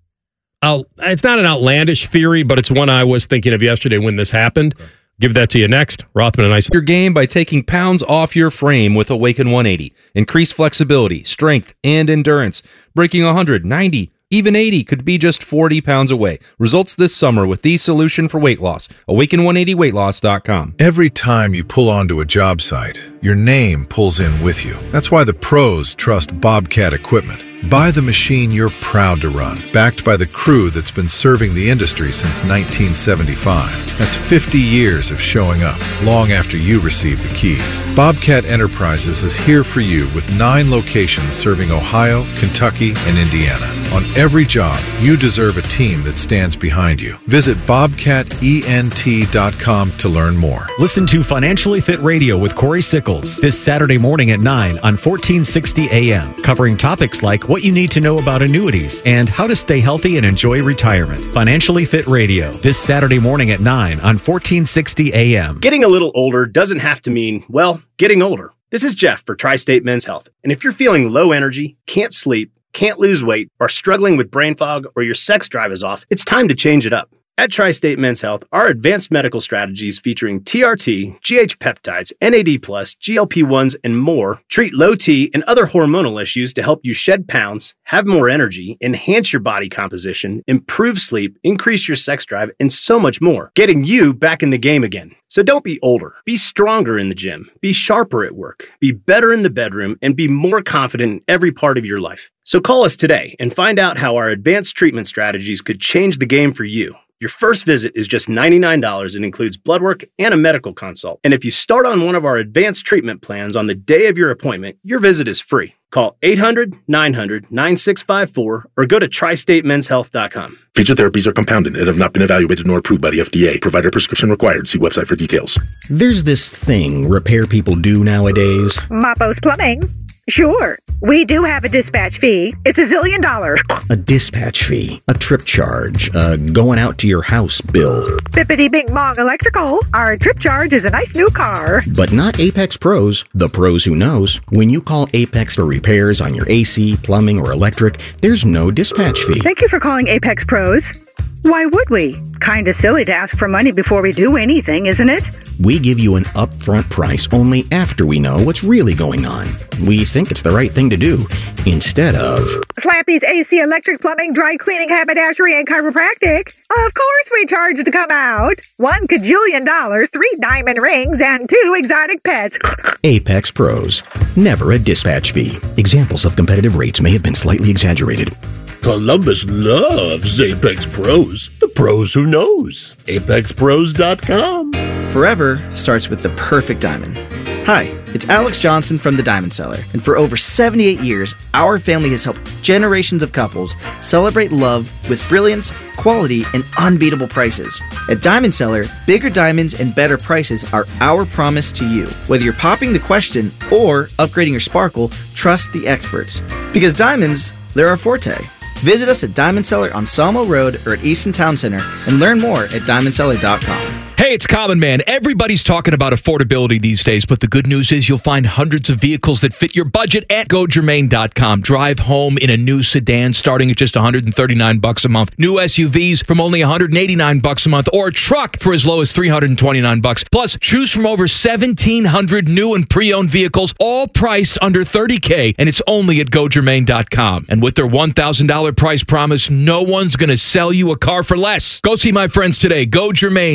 S1: I'll, it's not an outlandish theory, but it's one I was thinking of yesterday when this happened. Give that to you next. Rothman and I.
S7: Your game by taking pounds off your frame with Awaken one eighty. Increase flexibility, strength, and endurance. Breaking one hundred, ninety, even eighty could be just forty pounds away. Results this summer with the solution for weight loss. Awaken one eighty weight loss dot com.
S8: Every time you pull onto a job site, your name pulls in with you. That's why the pros trust Bobcat equipment. Buy the machine you're proud to run, backed by the crew that's been serving the industry since nineteen seventy-five. That's fifty years of showing up, long after you receive the keys. Bobcat Enterprises is here for you with nine locations serving Ohio, Kentucky, and Indiana. On every job, you deserve a team that stands behind you. Visit bobcat ent dot com to learn more.
S9: Listen to Financially Fit Radio with Corey Sickles this Saturday morning at nine on fourteen sixty A M, covering topics like what you need to know about annuities and how to stay healthy and enjoy retirement. Financially Fit Radio this Saturday morning at nine on fourteen sixty A M.
S30: Getting a little older doesn't have to mean, well, getting older. This is Jeff for Tri-State Men's Health. And if you're feeling low energy, can't sleep, can't lose weight, are struggling with brain fog, or your sex drive is off, it's time to change it up. At Tri-State Men's Health, our advanced medical strategies featuring T R T, G H peptides, N A D plus, G L P ones, and more treat low T and other hormonal issues to help you shed pounds, have more energy, enhance your body composition, improve sleep, increase your sex drive, and so much more, getting you back in the game again. So don't be older. Be stronger in the gym. Be sharper at work. Be better in the bedroom, and be more confident in every part of your life. So call us today and find out how our advanced treatment strategies could change the game for you. Your first visit is just ninety-nine dollars and includes blood work and a medical consult. And if you start on one of our advanced treatment plans on the day of your appointment, your visit is free. Call eight hundred, nine hundred, nine six five four or go to tri state men's health dot com.
S10: Feature therapies are compounded and have not been evaluated nor approved by the F D A. Provider prescription required. See website for details.
S11: There's this thing repair people do nowadays.
S12: Mapo's Plumbing. Sure, we do have a dispatch fee. It's a zillion dollars.
S11: A dispatch fee, a trip charge, a going out to your house bill.
S12: Bippity Bing Bong Electrical. Our trip charge is a nice new car.
S11: But not Apex Pros, the pros who knows. When you call Apex for repairs on your A C, plumbing, or electric, there's no dispatch fee.
S12: Thank you for calling Apex Pros. Why would we? Kinda silly to ask for money before we do anything, isn't it?
S11: We give you an upfront price only after we know what's really going on. We think it's the right thing to do, instead of...
S12: Slappy's A C, electric, plumbing, dry cleaning, haberdashery, and chiropractic. Of course we charge to come out. One cajillion dollars, three diamond rings, and two exotic pets.
S11: Apex Pros. Never a dispatch fee. Examples of competitive rates may have been slightly exaggerated.
S13: Columbus loves Apex Pros. The pros who knows. apex pros dot com.
S16: Forever starts with the perfect diamond. Hi, it's Alex Johnson from The Diamond Seller, and for over seventy-eight years, our family has helped generations of couples celebrate love with brilliance, quality, and unbeatable prices. At Diamond Seller, bigger diamonds and better prices are our promise to you. Whether you're popping the question or upgrading your sparkle, trust the experts. Because diamonds, they're our forte. Visit us at Diamond Seller on Sawmill Road or at Easton Town Center and learn more at diamond seller dot com. Hey, it's Common Man. Everybody's talking about affordability these days, but the good news is you'll find hundreds of vehicles that fit your budget at go germain dot com. Drive home in a new sedan starting at just one hundred thirty-nine bucks a month. New S U Vs from only one hundred eighty-nine bucks a month, or a truck for as low as three hundred twenty-nine bucks. Plus, choose from over seventeen hundred new and pre-owned vehicles, all priced under thirty K, and it's only at go germain dot com. And with their one thousand dollars price promise, no one's going to sell you a car for less. Go see my friends today. go germain dot com.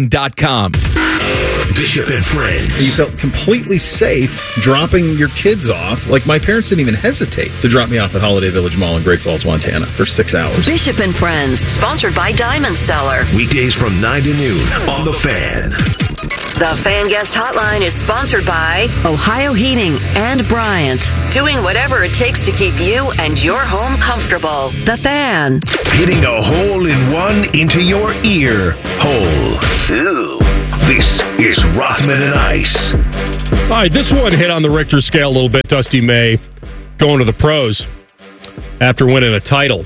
S7: com.
S10: Bishop and Friends.
S8: You felt completely safe dropping your kids off. Like, my parents didn't even hesitate to drop me off at Holiday Village Mall in Great Falls, Montana for six hours.
S15: Bishop and Friends, sponsored by Diamond Seller.
S14: Weekdays from nine to noon on The Fan.
S15: The Fan Guest Hotline is sponsored by Ohio Heating and Bryant. Doing whatever it takes to keep you and your home comfortable. The Fan.
S14: Hitting a hole in one into your ear hole. Ew. This is Rothman and Ice.
S1: All right, this one hit on the Richter scale a little bit. Dusty May going to the pros after winning a title.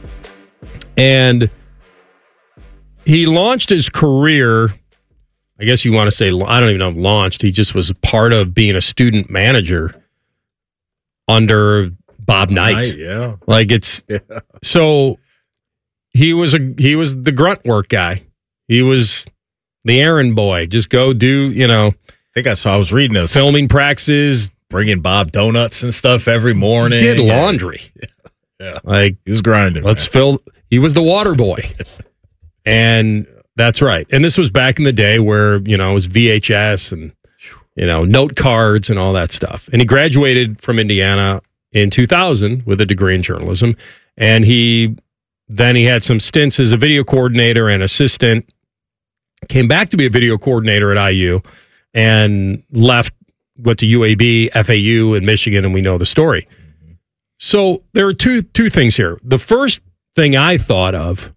S1: And he launched his career, I guess you want to say, I don't even know if launched. He just was part of being a student manager under Bob Knight.
S2: Knight, yeah.
S1: Like it's,
S2: Yeah.
S1: so he was a he was the grunt work guy. He was the errand boy. Just go do, you know.
S2: I think I saw, I was reading this.
S1: Filming practices.
S2: Bringing Bob donuts and stuff every morning.
S1: He did laundry.
S2: Yeah. yeah.
S1: Like,
S2: he was grinding.
S1: Let's
S2: man.
S1: fill, he was the water boy. And that's right. And this was back in the day where, you know, it was V H S and, you know, note cards and all that stuff. And he graduated from Indiana in two thousand with a degree in journalism. And he, then he had some stints as a video coordinator and assistant. Came back to be a video coordinator at I U and left, went to U A B, F A U in Michigan, and we know the story. Mm-hmm. So there are two two things here. The first thing I thought of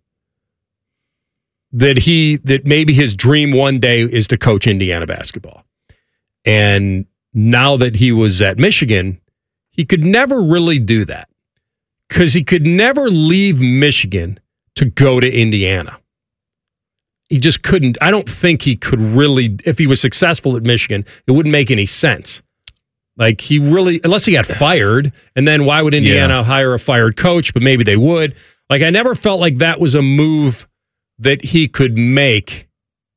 S1: that he that maybe his dream one day is to coach Indiana basketball. And now that he was at Michigan, he could never really do that because he could never leave Michigan to go to Indiana. He just couldn't. I don't think he could really, if he was successful at Michigan, it wouldn't make any sense. Like he really, unless he got fired, and then why would Indiana yeah. hire a fired coach? But maybe they would. Like I never felt like that was a move that he could make.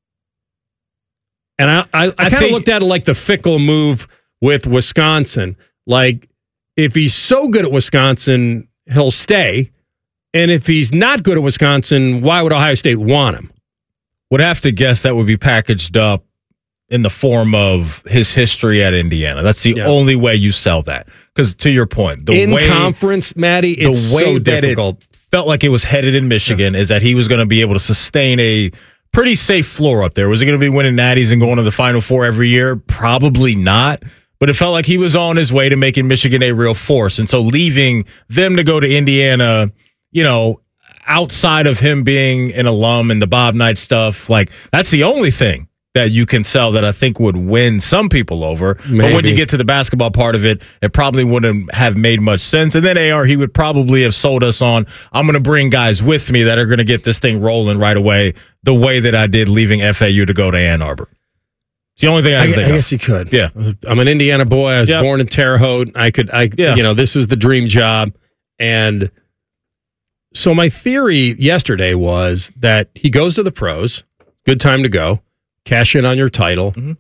S1: And I, I, I, I kind of looked at it like the Fickle move with Wisconsin. Like if he's so good at Wisconsin, he'll stay. And if he's not good at Wisconsin, why would Ohio State want him?
S2: Would have to guess that would be packaged up in the form of his history at Indiana. That's the yeah. only way you sell that. Because to your point, the
S1: in
S2: way
S1: conference, Maddie, it's
S2: the way
S1: so
S2: that
S1: difficult.
S2: It felt like it was headed in Michigan yeah. is that he was going to be able to sustain a pretty safe floor up there. Was he going to be winning natties and going to the Final Four every year? Probably not. But it felt like he was on his way to making Michigan a real force. And so leaving them to go to Indiana, you know, outside of him being an alum and the Bob Knight stuff, like that's the only thing that you can sell that I think would win some people over. Maybe. But when you get to the basketball part of it, it probably wouldn't have made much sense. And then A R, he would probably have sold us on, I'm going to bring guys with me that are going to get this thing rolling right away, the way that I did leaving F A U to go to Ann Arbor. It's the only thing I can
S1: I,
S2: think
S1: I
S2: of.
S1: guess you could.
S2: Yeah.
S1: I'm an Indiana boy. I was
S2: yep.
S1: born in Terre Haute. I could, I, yeah. you know, this was the dream job. And so my theory yesterday was that he goes to the pros, good time to go, cash in on your title. Mm-hmm.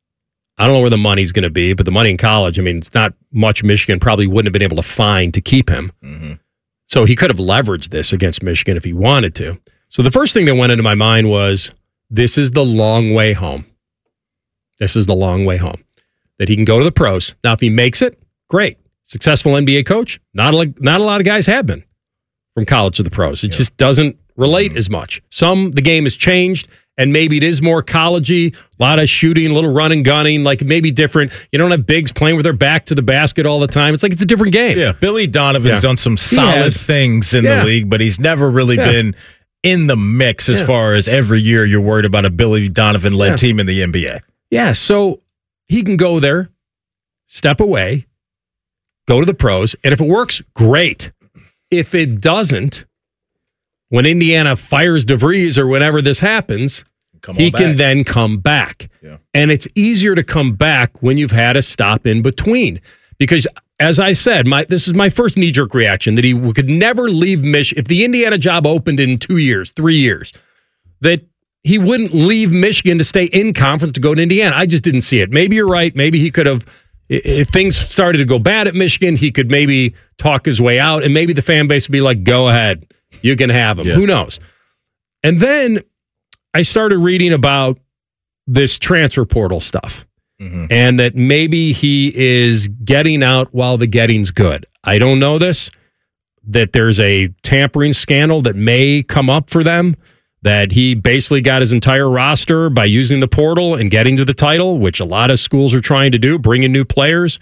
S1: I don't know where the money's going to be, but the money in college, I mean, it's not much Michigan probably wouldn't have been able to find to keep him. Mm-hmm. So he could have leveraged this against Michigan if he wanted to. So the first thing that went into my mind was, this is the long way home. This is the long way home. That he can go to the pros. Now, if he makes it, great. Successful N B A coach, not a, not a lot of guys have been from college to the pros. It yeah. just doesn't relate mm-hmm. as much. Some, the game has changed, and maybe it is more college-y, a lot of shooting, a little running, gunning, like maybe different. You don't have bigs playing with their back to the basket all the time. It's like it's a different game.
S2: Yeah, Billy Donovan's
S1: yeah.
S2: done some solid things in
S1: yeah.
S2: the league, but he's never really yeah. been in the mix as yeah. far as every year you're worried about a Billy Donovan-led yeah. team in the N B A.
S1: Yeah, so he can go there, step away, go to the pros, and if it works, great. If it doesn't, when Indiana fires DeVries or whenever this happens, he can then come back.
S2: Yeah.
S1: And it's easier to come back when you've had a stop in between. Because, as I said, my this is my first knee-jerk reaction, that he could never leave Michigan. If the Indiana job opened in two years, three years, that he wouldn't leave Michigan to stay in conference to go to Indiana. I just didn't see it. Maybe you're right. Maybe he could have, if things started to go bad at Michigan, he could maybe talk his way out, and maybe the fan base would be like, go ahead. You can have him.
S2: Yeah.
S1: Who knows? And then I started reading about this transfer portal stuff.
S2: Mm-hmm.
S1: And that maybe he is getting out while the getting's good. I don't know this, that there's a tampering scandal that may come up for them, that he basically got his entire roster by using the portal and getting to the title, which a lot of schools are trying to do, bring in new players.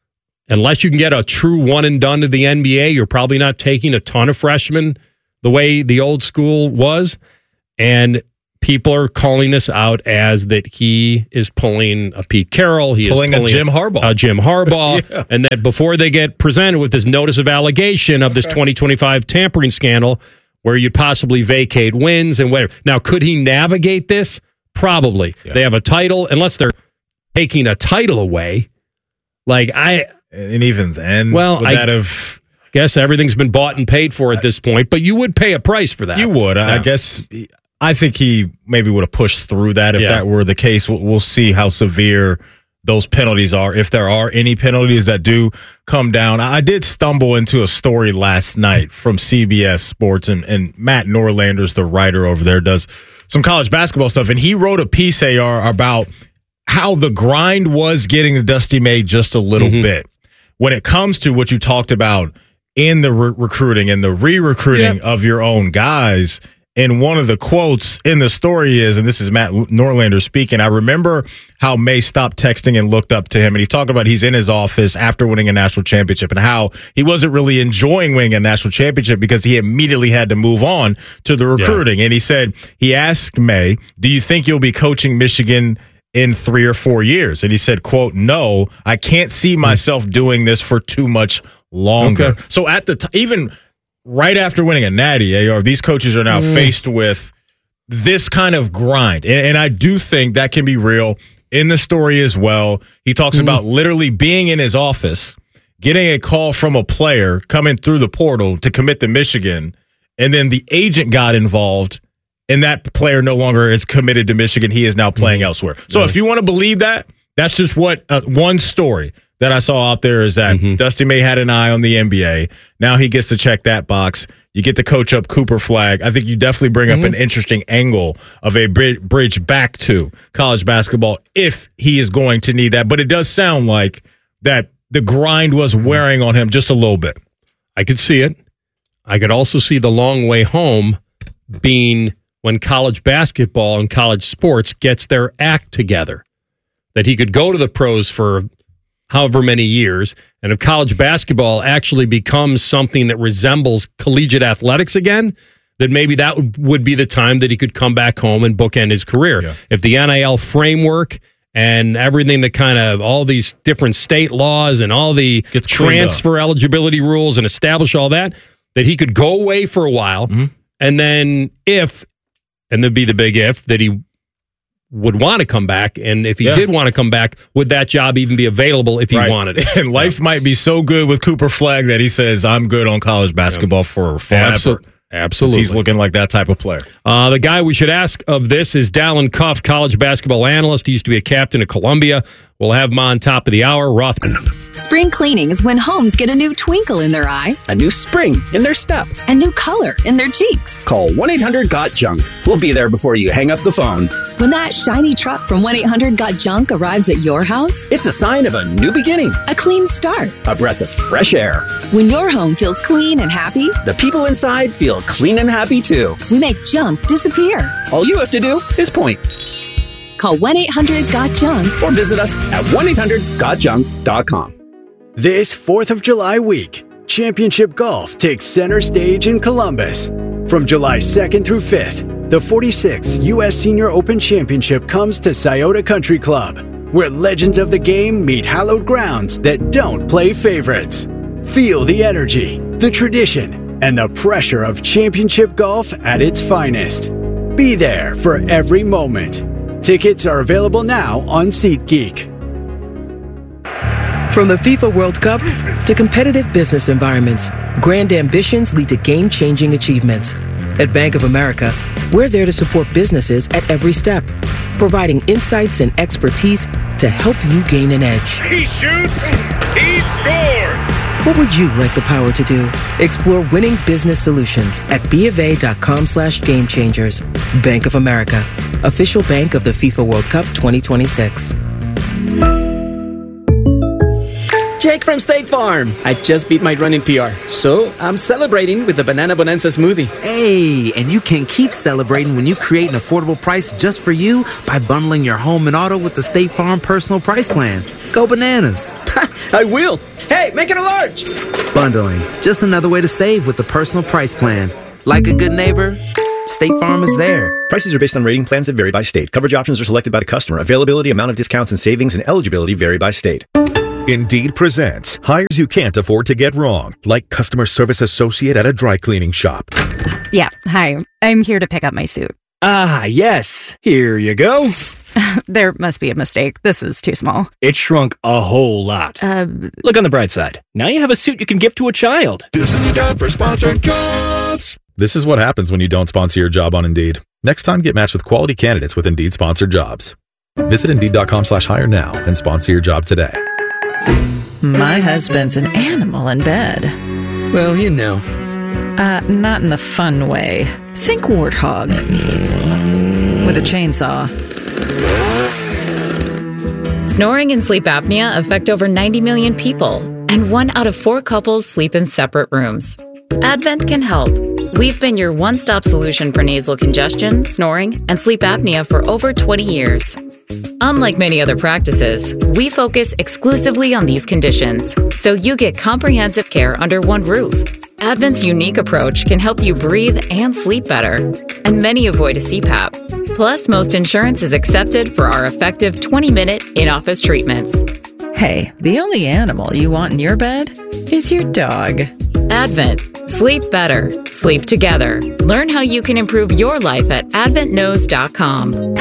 S1: Unless you can get a true one and done to the N B A, you're probably not taking a ton of freshmen the way the old school was. And people are calling this out as that he is pulling a Pete Carroll. He
S2: Pulling
S1: is
S2: a
S1: pulling
S2: Jim Harbaugh.
S1: A Jim Harbaugh.
S2: Yeah.
S1: And that before they get presented with this notice of allegation of this twenty twenty-five tampering scandal where you'd possibly vacate wins and whatever. Now, could he navigate this? Probably.
S2: Yeah.
S1: They have a title, unless they're taking a title away. Like, I...
S2: And even then,
S1: well,
S2: would
S1: I
S2: that have...
S1: guess everything's been bought and paid for at this point, but you would pay a price for that.
S2: You would. I
S1: Yeah.
S2: guess... I think he maybe would have pushed through that if
S1: Yeah.
S2: that were the case. We'll, we'll see how severe those penalties are, if there are any penalties that do come down. I did stumble into a story last night from C B S Sports, and, and Matt Norlander's the writer over there, does some college basketball stuff, and he wrote a piece, A R, about how the grind was getting to Dusty May just a little
S1: Mm-hmm.
S2: bit. When it comes to what you talked about in the re- recruiting and the re-recruiting
S1: Yep.
S2: of your own guys, and one of the quotes in the story is, and this is Matt Norlander speaking, I remember how May stopped texting and looked up to him. And he's talking about he's in his office after winning a national championship and how he wasn't really enjoying winning a national championship because he immediately had to move on to the recruiting. And he said, he asked May, do you think you'll be coaching Michigan in three or four years? And he said, quote, no, I can't see myself doing this for too much longer.
S1: Okay.
S2: So at the time, even right after winning a natty, A R, these coaches are now
S1: Mm.
S2: faced with this kind of grind. And, and I do think that can be real in the story as well. He talks
S1: Mm.
S2: about literally being in his office, getting a call from a player coming through the portal to commit to Michigan, and then the agent got involved, and that player no longer is committed to Michigan. He is now playing
S1: Mm-hmm.
S2: elsewhere. So if you want to believe that, that's just what uh, one story that I saw out there is that
S1: Mm-hmm.
S2: Dusty May had an eye on the N B A. Now he gets to check that box. You get to coach up Cooper Flagg. I think you definitely bring
S1: Mm-hmm.
S2: up an interesting angle of a bri- bridge back to college basketball if he is going to need that. But it does sound like that the grind was wearing on him just a little bit.
S1: I could see it. I could also see the long way home being when college basketball and college sports gets their act together. That he could go to the pros for however many years, and if college basketball actually becomes something that resembles collegiate athletics again, then maybe that would, would be the time that he could come back home and bookend his career.
S2: Yeah.
S1: If the N I L framework and everything that kind of all these different state laws and all the
S2: Gets cleaned
S1: transfer eligibility rules and establish all that, that he could go away for a while,
S2: Mhm.
S1: and then if, and there'd be the big if, that he would want to come back, and if he
S2: Yeah.
S1: did want to come back, would that job even be available if he
S2: Right.
S1: wanted it?
S2: And life might be so good with Cooper Flagg that he says, I'm good on college basketball for forever.
S1: Absol- Absolutely.
S2: He's looking like that type of player.
S1: Uh, the guy we should ask of this is Dallin Cuff, college basketball analyst. He used to be a captain at Columbia. We'll have him on top of the hour. Rothman.
S4: Spring cleaning is when homes get a new twinkle in their eye,
S17: A new spring in their step.
S4: a new color in their cheeks.
S17: Call one eight hundred got junk. We'll be there before you hang up the phone.
S4: When that shiny truck from one eight hundred got junk arrives at your house,
S17: It's a sign of a new beginning,
S4: a clean start.
S17: a breath of fresh air.
S4: When your home feels clean and happy,
S17: The people inside feel clean and happy too.
S4: we make junk disappear.
S17: All you have to do is point
S4: Call one eight hundred got junk.
S17: or visit us at one eight hundred got junk dot com.
S18: This fourth of July week, Championship Golf takes center stage in Columbus. From July second through fifth, the forty-sixth U S Senior Open Championship comes to Scioto Country Club, where legends of the game meet hallowed grounds that don't play favorites. Feel the energy, the tradition, and the pressure of championship golf at its finest. Be there for every moment. Tickets are available now on SeatGeek.
S19: From the FIFA World Cup to competitive business environments, grand ambitions lead to game-changing achievements. At Bank of America, we're there to support businesses at every step, providing insights and expertise to help you gain an edge.
S20: He shoots, he scores!
S19: What would you like the power to do? Explore winning business solutions at B of A dot com slash game changers. Bank of America, official bank of the FIFA World Cup twenty twenty-six.
S6: Jake from State Farm. I just beat my running P R, so I'm celebrating with the Banana Bonanza smoothie.
S21: Hey, and you can keep celebrating when you create an affordable price just for you by bundling your home and auto with the State Farm Personal Price Plan. Go bananas.
S6: I will. Hey, make it a large.
S21: Bundling, just another way to save with the Personal Price Plan. Like a good neighbor, State Farm is there.
S22: Prices are based on rating plans that vary by state. Coverage options are selected by the customer. Availability, amount of discounts and savings, and eligibility vary by state.
S23: Indeed presents hires you can't afford to get wrong, like customer service associate at a dry cleaning shop.
S24: Yeah, hi. I'm here to pick up my suit.
S25: Ah, yes. Here you go.
S24: There must be a mistake. This is too small.
S25: It shrunk a whole lot.
S24: Uh,
S25: Look on the bright side. Now you have a suit you can give to a child.
S23: This is the time for sponsored jobs. This is what happens when you don't sponsor your job on Indeed. Next time, get matched with quality candidates with Indeed sponsored jobs. Visit Indeed.com slash hire now and sponsor your job today.
S26: My husband's an animal in bed.
S25: Well, you know.
S26: Uh, not in the fun way. Think warthog. With a chainsaw.
S27: Snoring and sleep apnea affect over ninety million people, and one out of four couples sleep in separate rooms. Advent can help. We've been your one-stop solution for nasal congestion, snoring, and sleep apnea for over twenty years. Unlike many other practices, we focus exclusively on these conditions, so you get comprehensive care under one roof. Advent's unique approach can help you breathe and sleep better, and many avoid a C PAP. Plus, most insurance is accepted for our effective twenty-minute in-office treatments.
S26: Hey, the only animal you want in your bed is your dog.
S27: Advent. Sleep better. Sleep together. Learn how you can improve your life at advent knows dot com.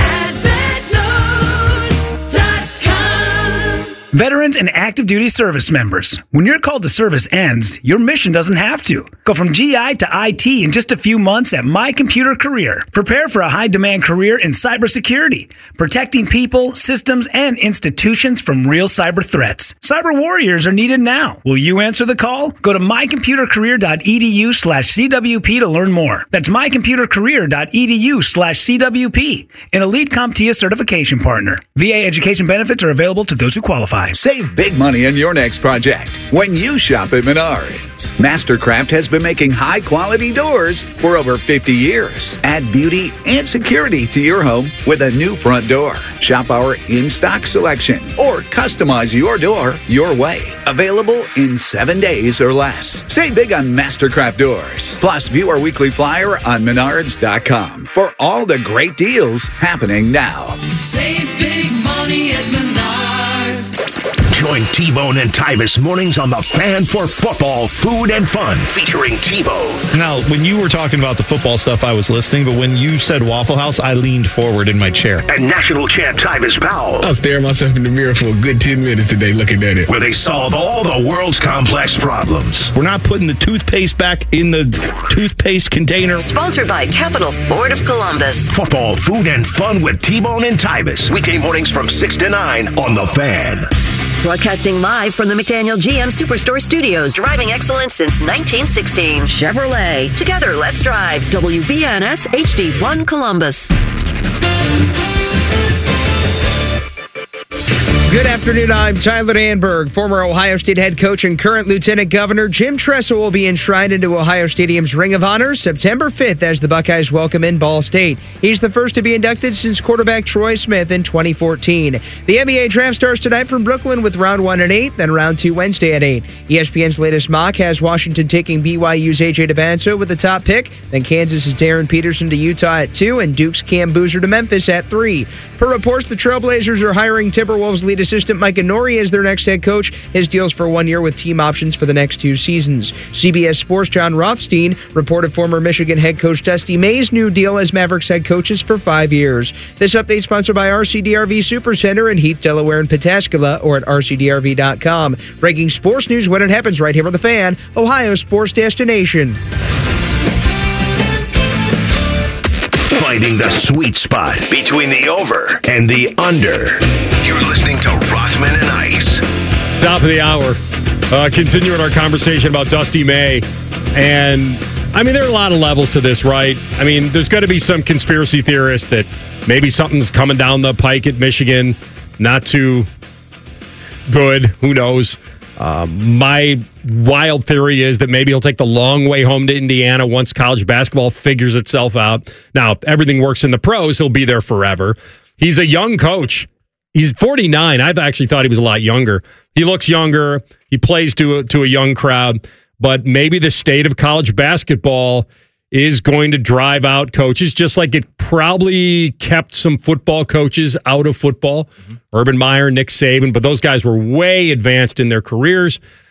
S28: Veterans and active duty service members, when your call to service ends, your mission doesn't have to. Go from G I to I T in just a few months at My Computer Career. Prepare for a high-demand career in cybersecurity, protecting people, systems, and institutions from real cyber threats. Cyber warriors are needed now. Will you answer the call? Go to mycomputercareer.edu slash CWP to learn more. That's mycomputercareer.edu slash CWP, an Elite CompTIA certification partner. V A education benefits are available to those who qualify.
S29: Save big money on your next project when you shop at Menards. Mastercraft has been making high-quality doors for over fifty years. Add beauty and security to your home with a new front door. Shop our in-stock selection or customize your door your way. Available in seven days or less. Save big on Mastercraft doors. Plus, view our weekly flyer on menards dot com for all the great deals happening now.
S31: Save big money at Menards.
S14: Join T-Bone and Tyvis mornings on The Fan for football, food, and fun, featuring T-Bone.
S2: Now, when you were talking about the football stuff, I was listening, but when you said Waffle House, I leaned forward in my chair.
S14: And national champ Tyvis Powell.
S32: I was staring myself in the mirror for a good ten minutes today looking at it.
S14: Where they solve all the world's complex problems.
S2: We're not putting the toothpaste back in the toothpaste container.
S15: Sponsored by Capital Ford of Columbus.
S14: Football, food, and fun with T-Bone and Tyvis. Weekday mornings from six to nine on The Fan.
S15: Broadcasting live from the McDaniel G M Superstore Studios, driving excellence since nineteen sixteen. Chevrolet. Together, let's drive. W B N S H D one Columbus.
S33: Good afternoon, I'm Tyler Danberg. Former Ohio State head coach and current Lieutenant Governor Jim Tressel will be enshrined into Ohio Stadium's Ring of Honor September fifth as the Buckeyes welcome in Ball State. He's the first to be inducted since quarterback Troy Smith in twenty fourteen. The N B A draft starts tonight from Brooklyn with round one at eight, then round two Wednesday at eight. E S P N's latest mock has Washington taking B Y U's A J DeBanzo with the top pick, then Kansas's Darren Peterson to Utah at two, and Duke's Cam Boozer to Memphis at three. Per reports, the Trailblazers are hiring Timberwolves lead assistant Micah Nori as their next head coach. His deal's for one year with team options for the next two seasons. C B S Sports' John Rothstein reported former Michigan head coach Dusty May's new deal as Mavericks head coaches for five years. This update sponsored by R C D R V Supercenter in Heath, Delaware and Pataskala, or at R C D R V dot com. Breaking sports news when it happens right here on The Fan, Ohio's sports destination.
S14: Finding the sweet spot between the over and the under. You're listening to Rothman and Ice.
S1: Top of the hour. Uh, continuing our conversation about Dusty May. And I mean, there are a lot of levels to this, right? I mean, there's going to be some conspiracy theorists that maybe something's coming down the pike at Michigan, not too good. Who knows? Uh, my wild theory is that maybe he'll take the long way home to Indiana once college basketball figures itself out. Now, if everything works in the pros, he'll be there forever. He's a young coach. He's forty-nine. I actually thought he was a lot younger. He looks younger. He plays to a, to a young crowd. But maybe the state of college basketball is going to drive out coaches, just like it probably kept some football coaches out of football. Mm-hmm. Urban Meyer, Nick Saban, but those guys were way advanced in their careers.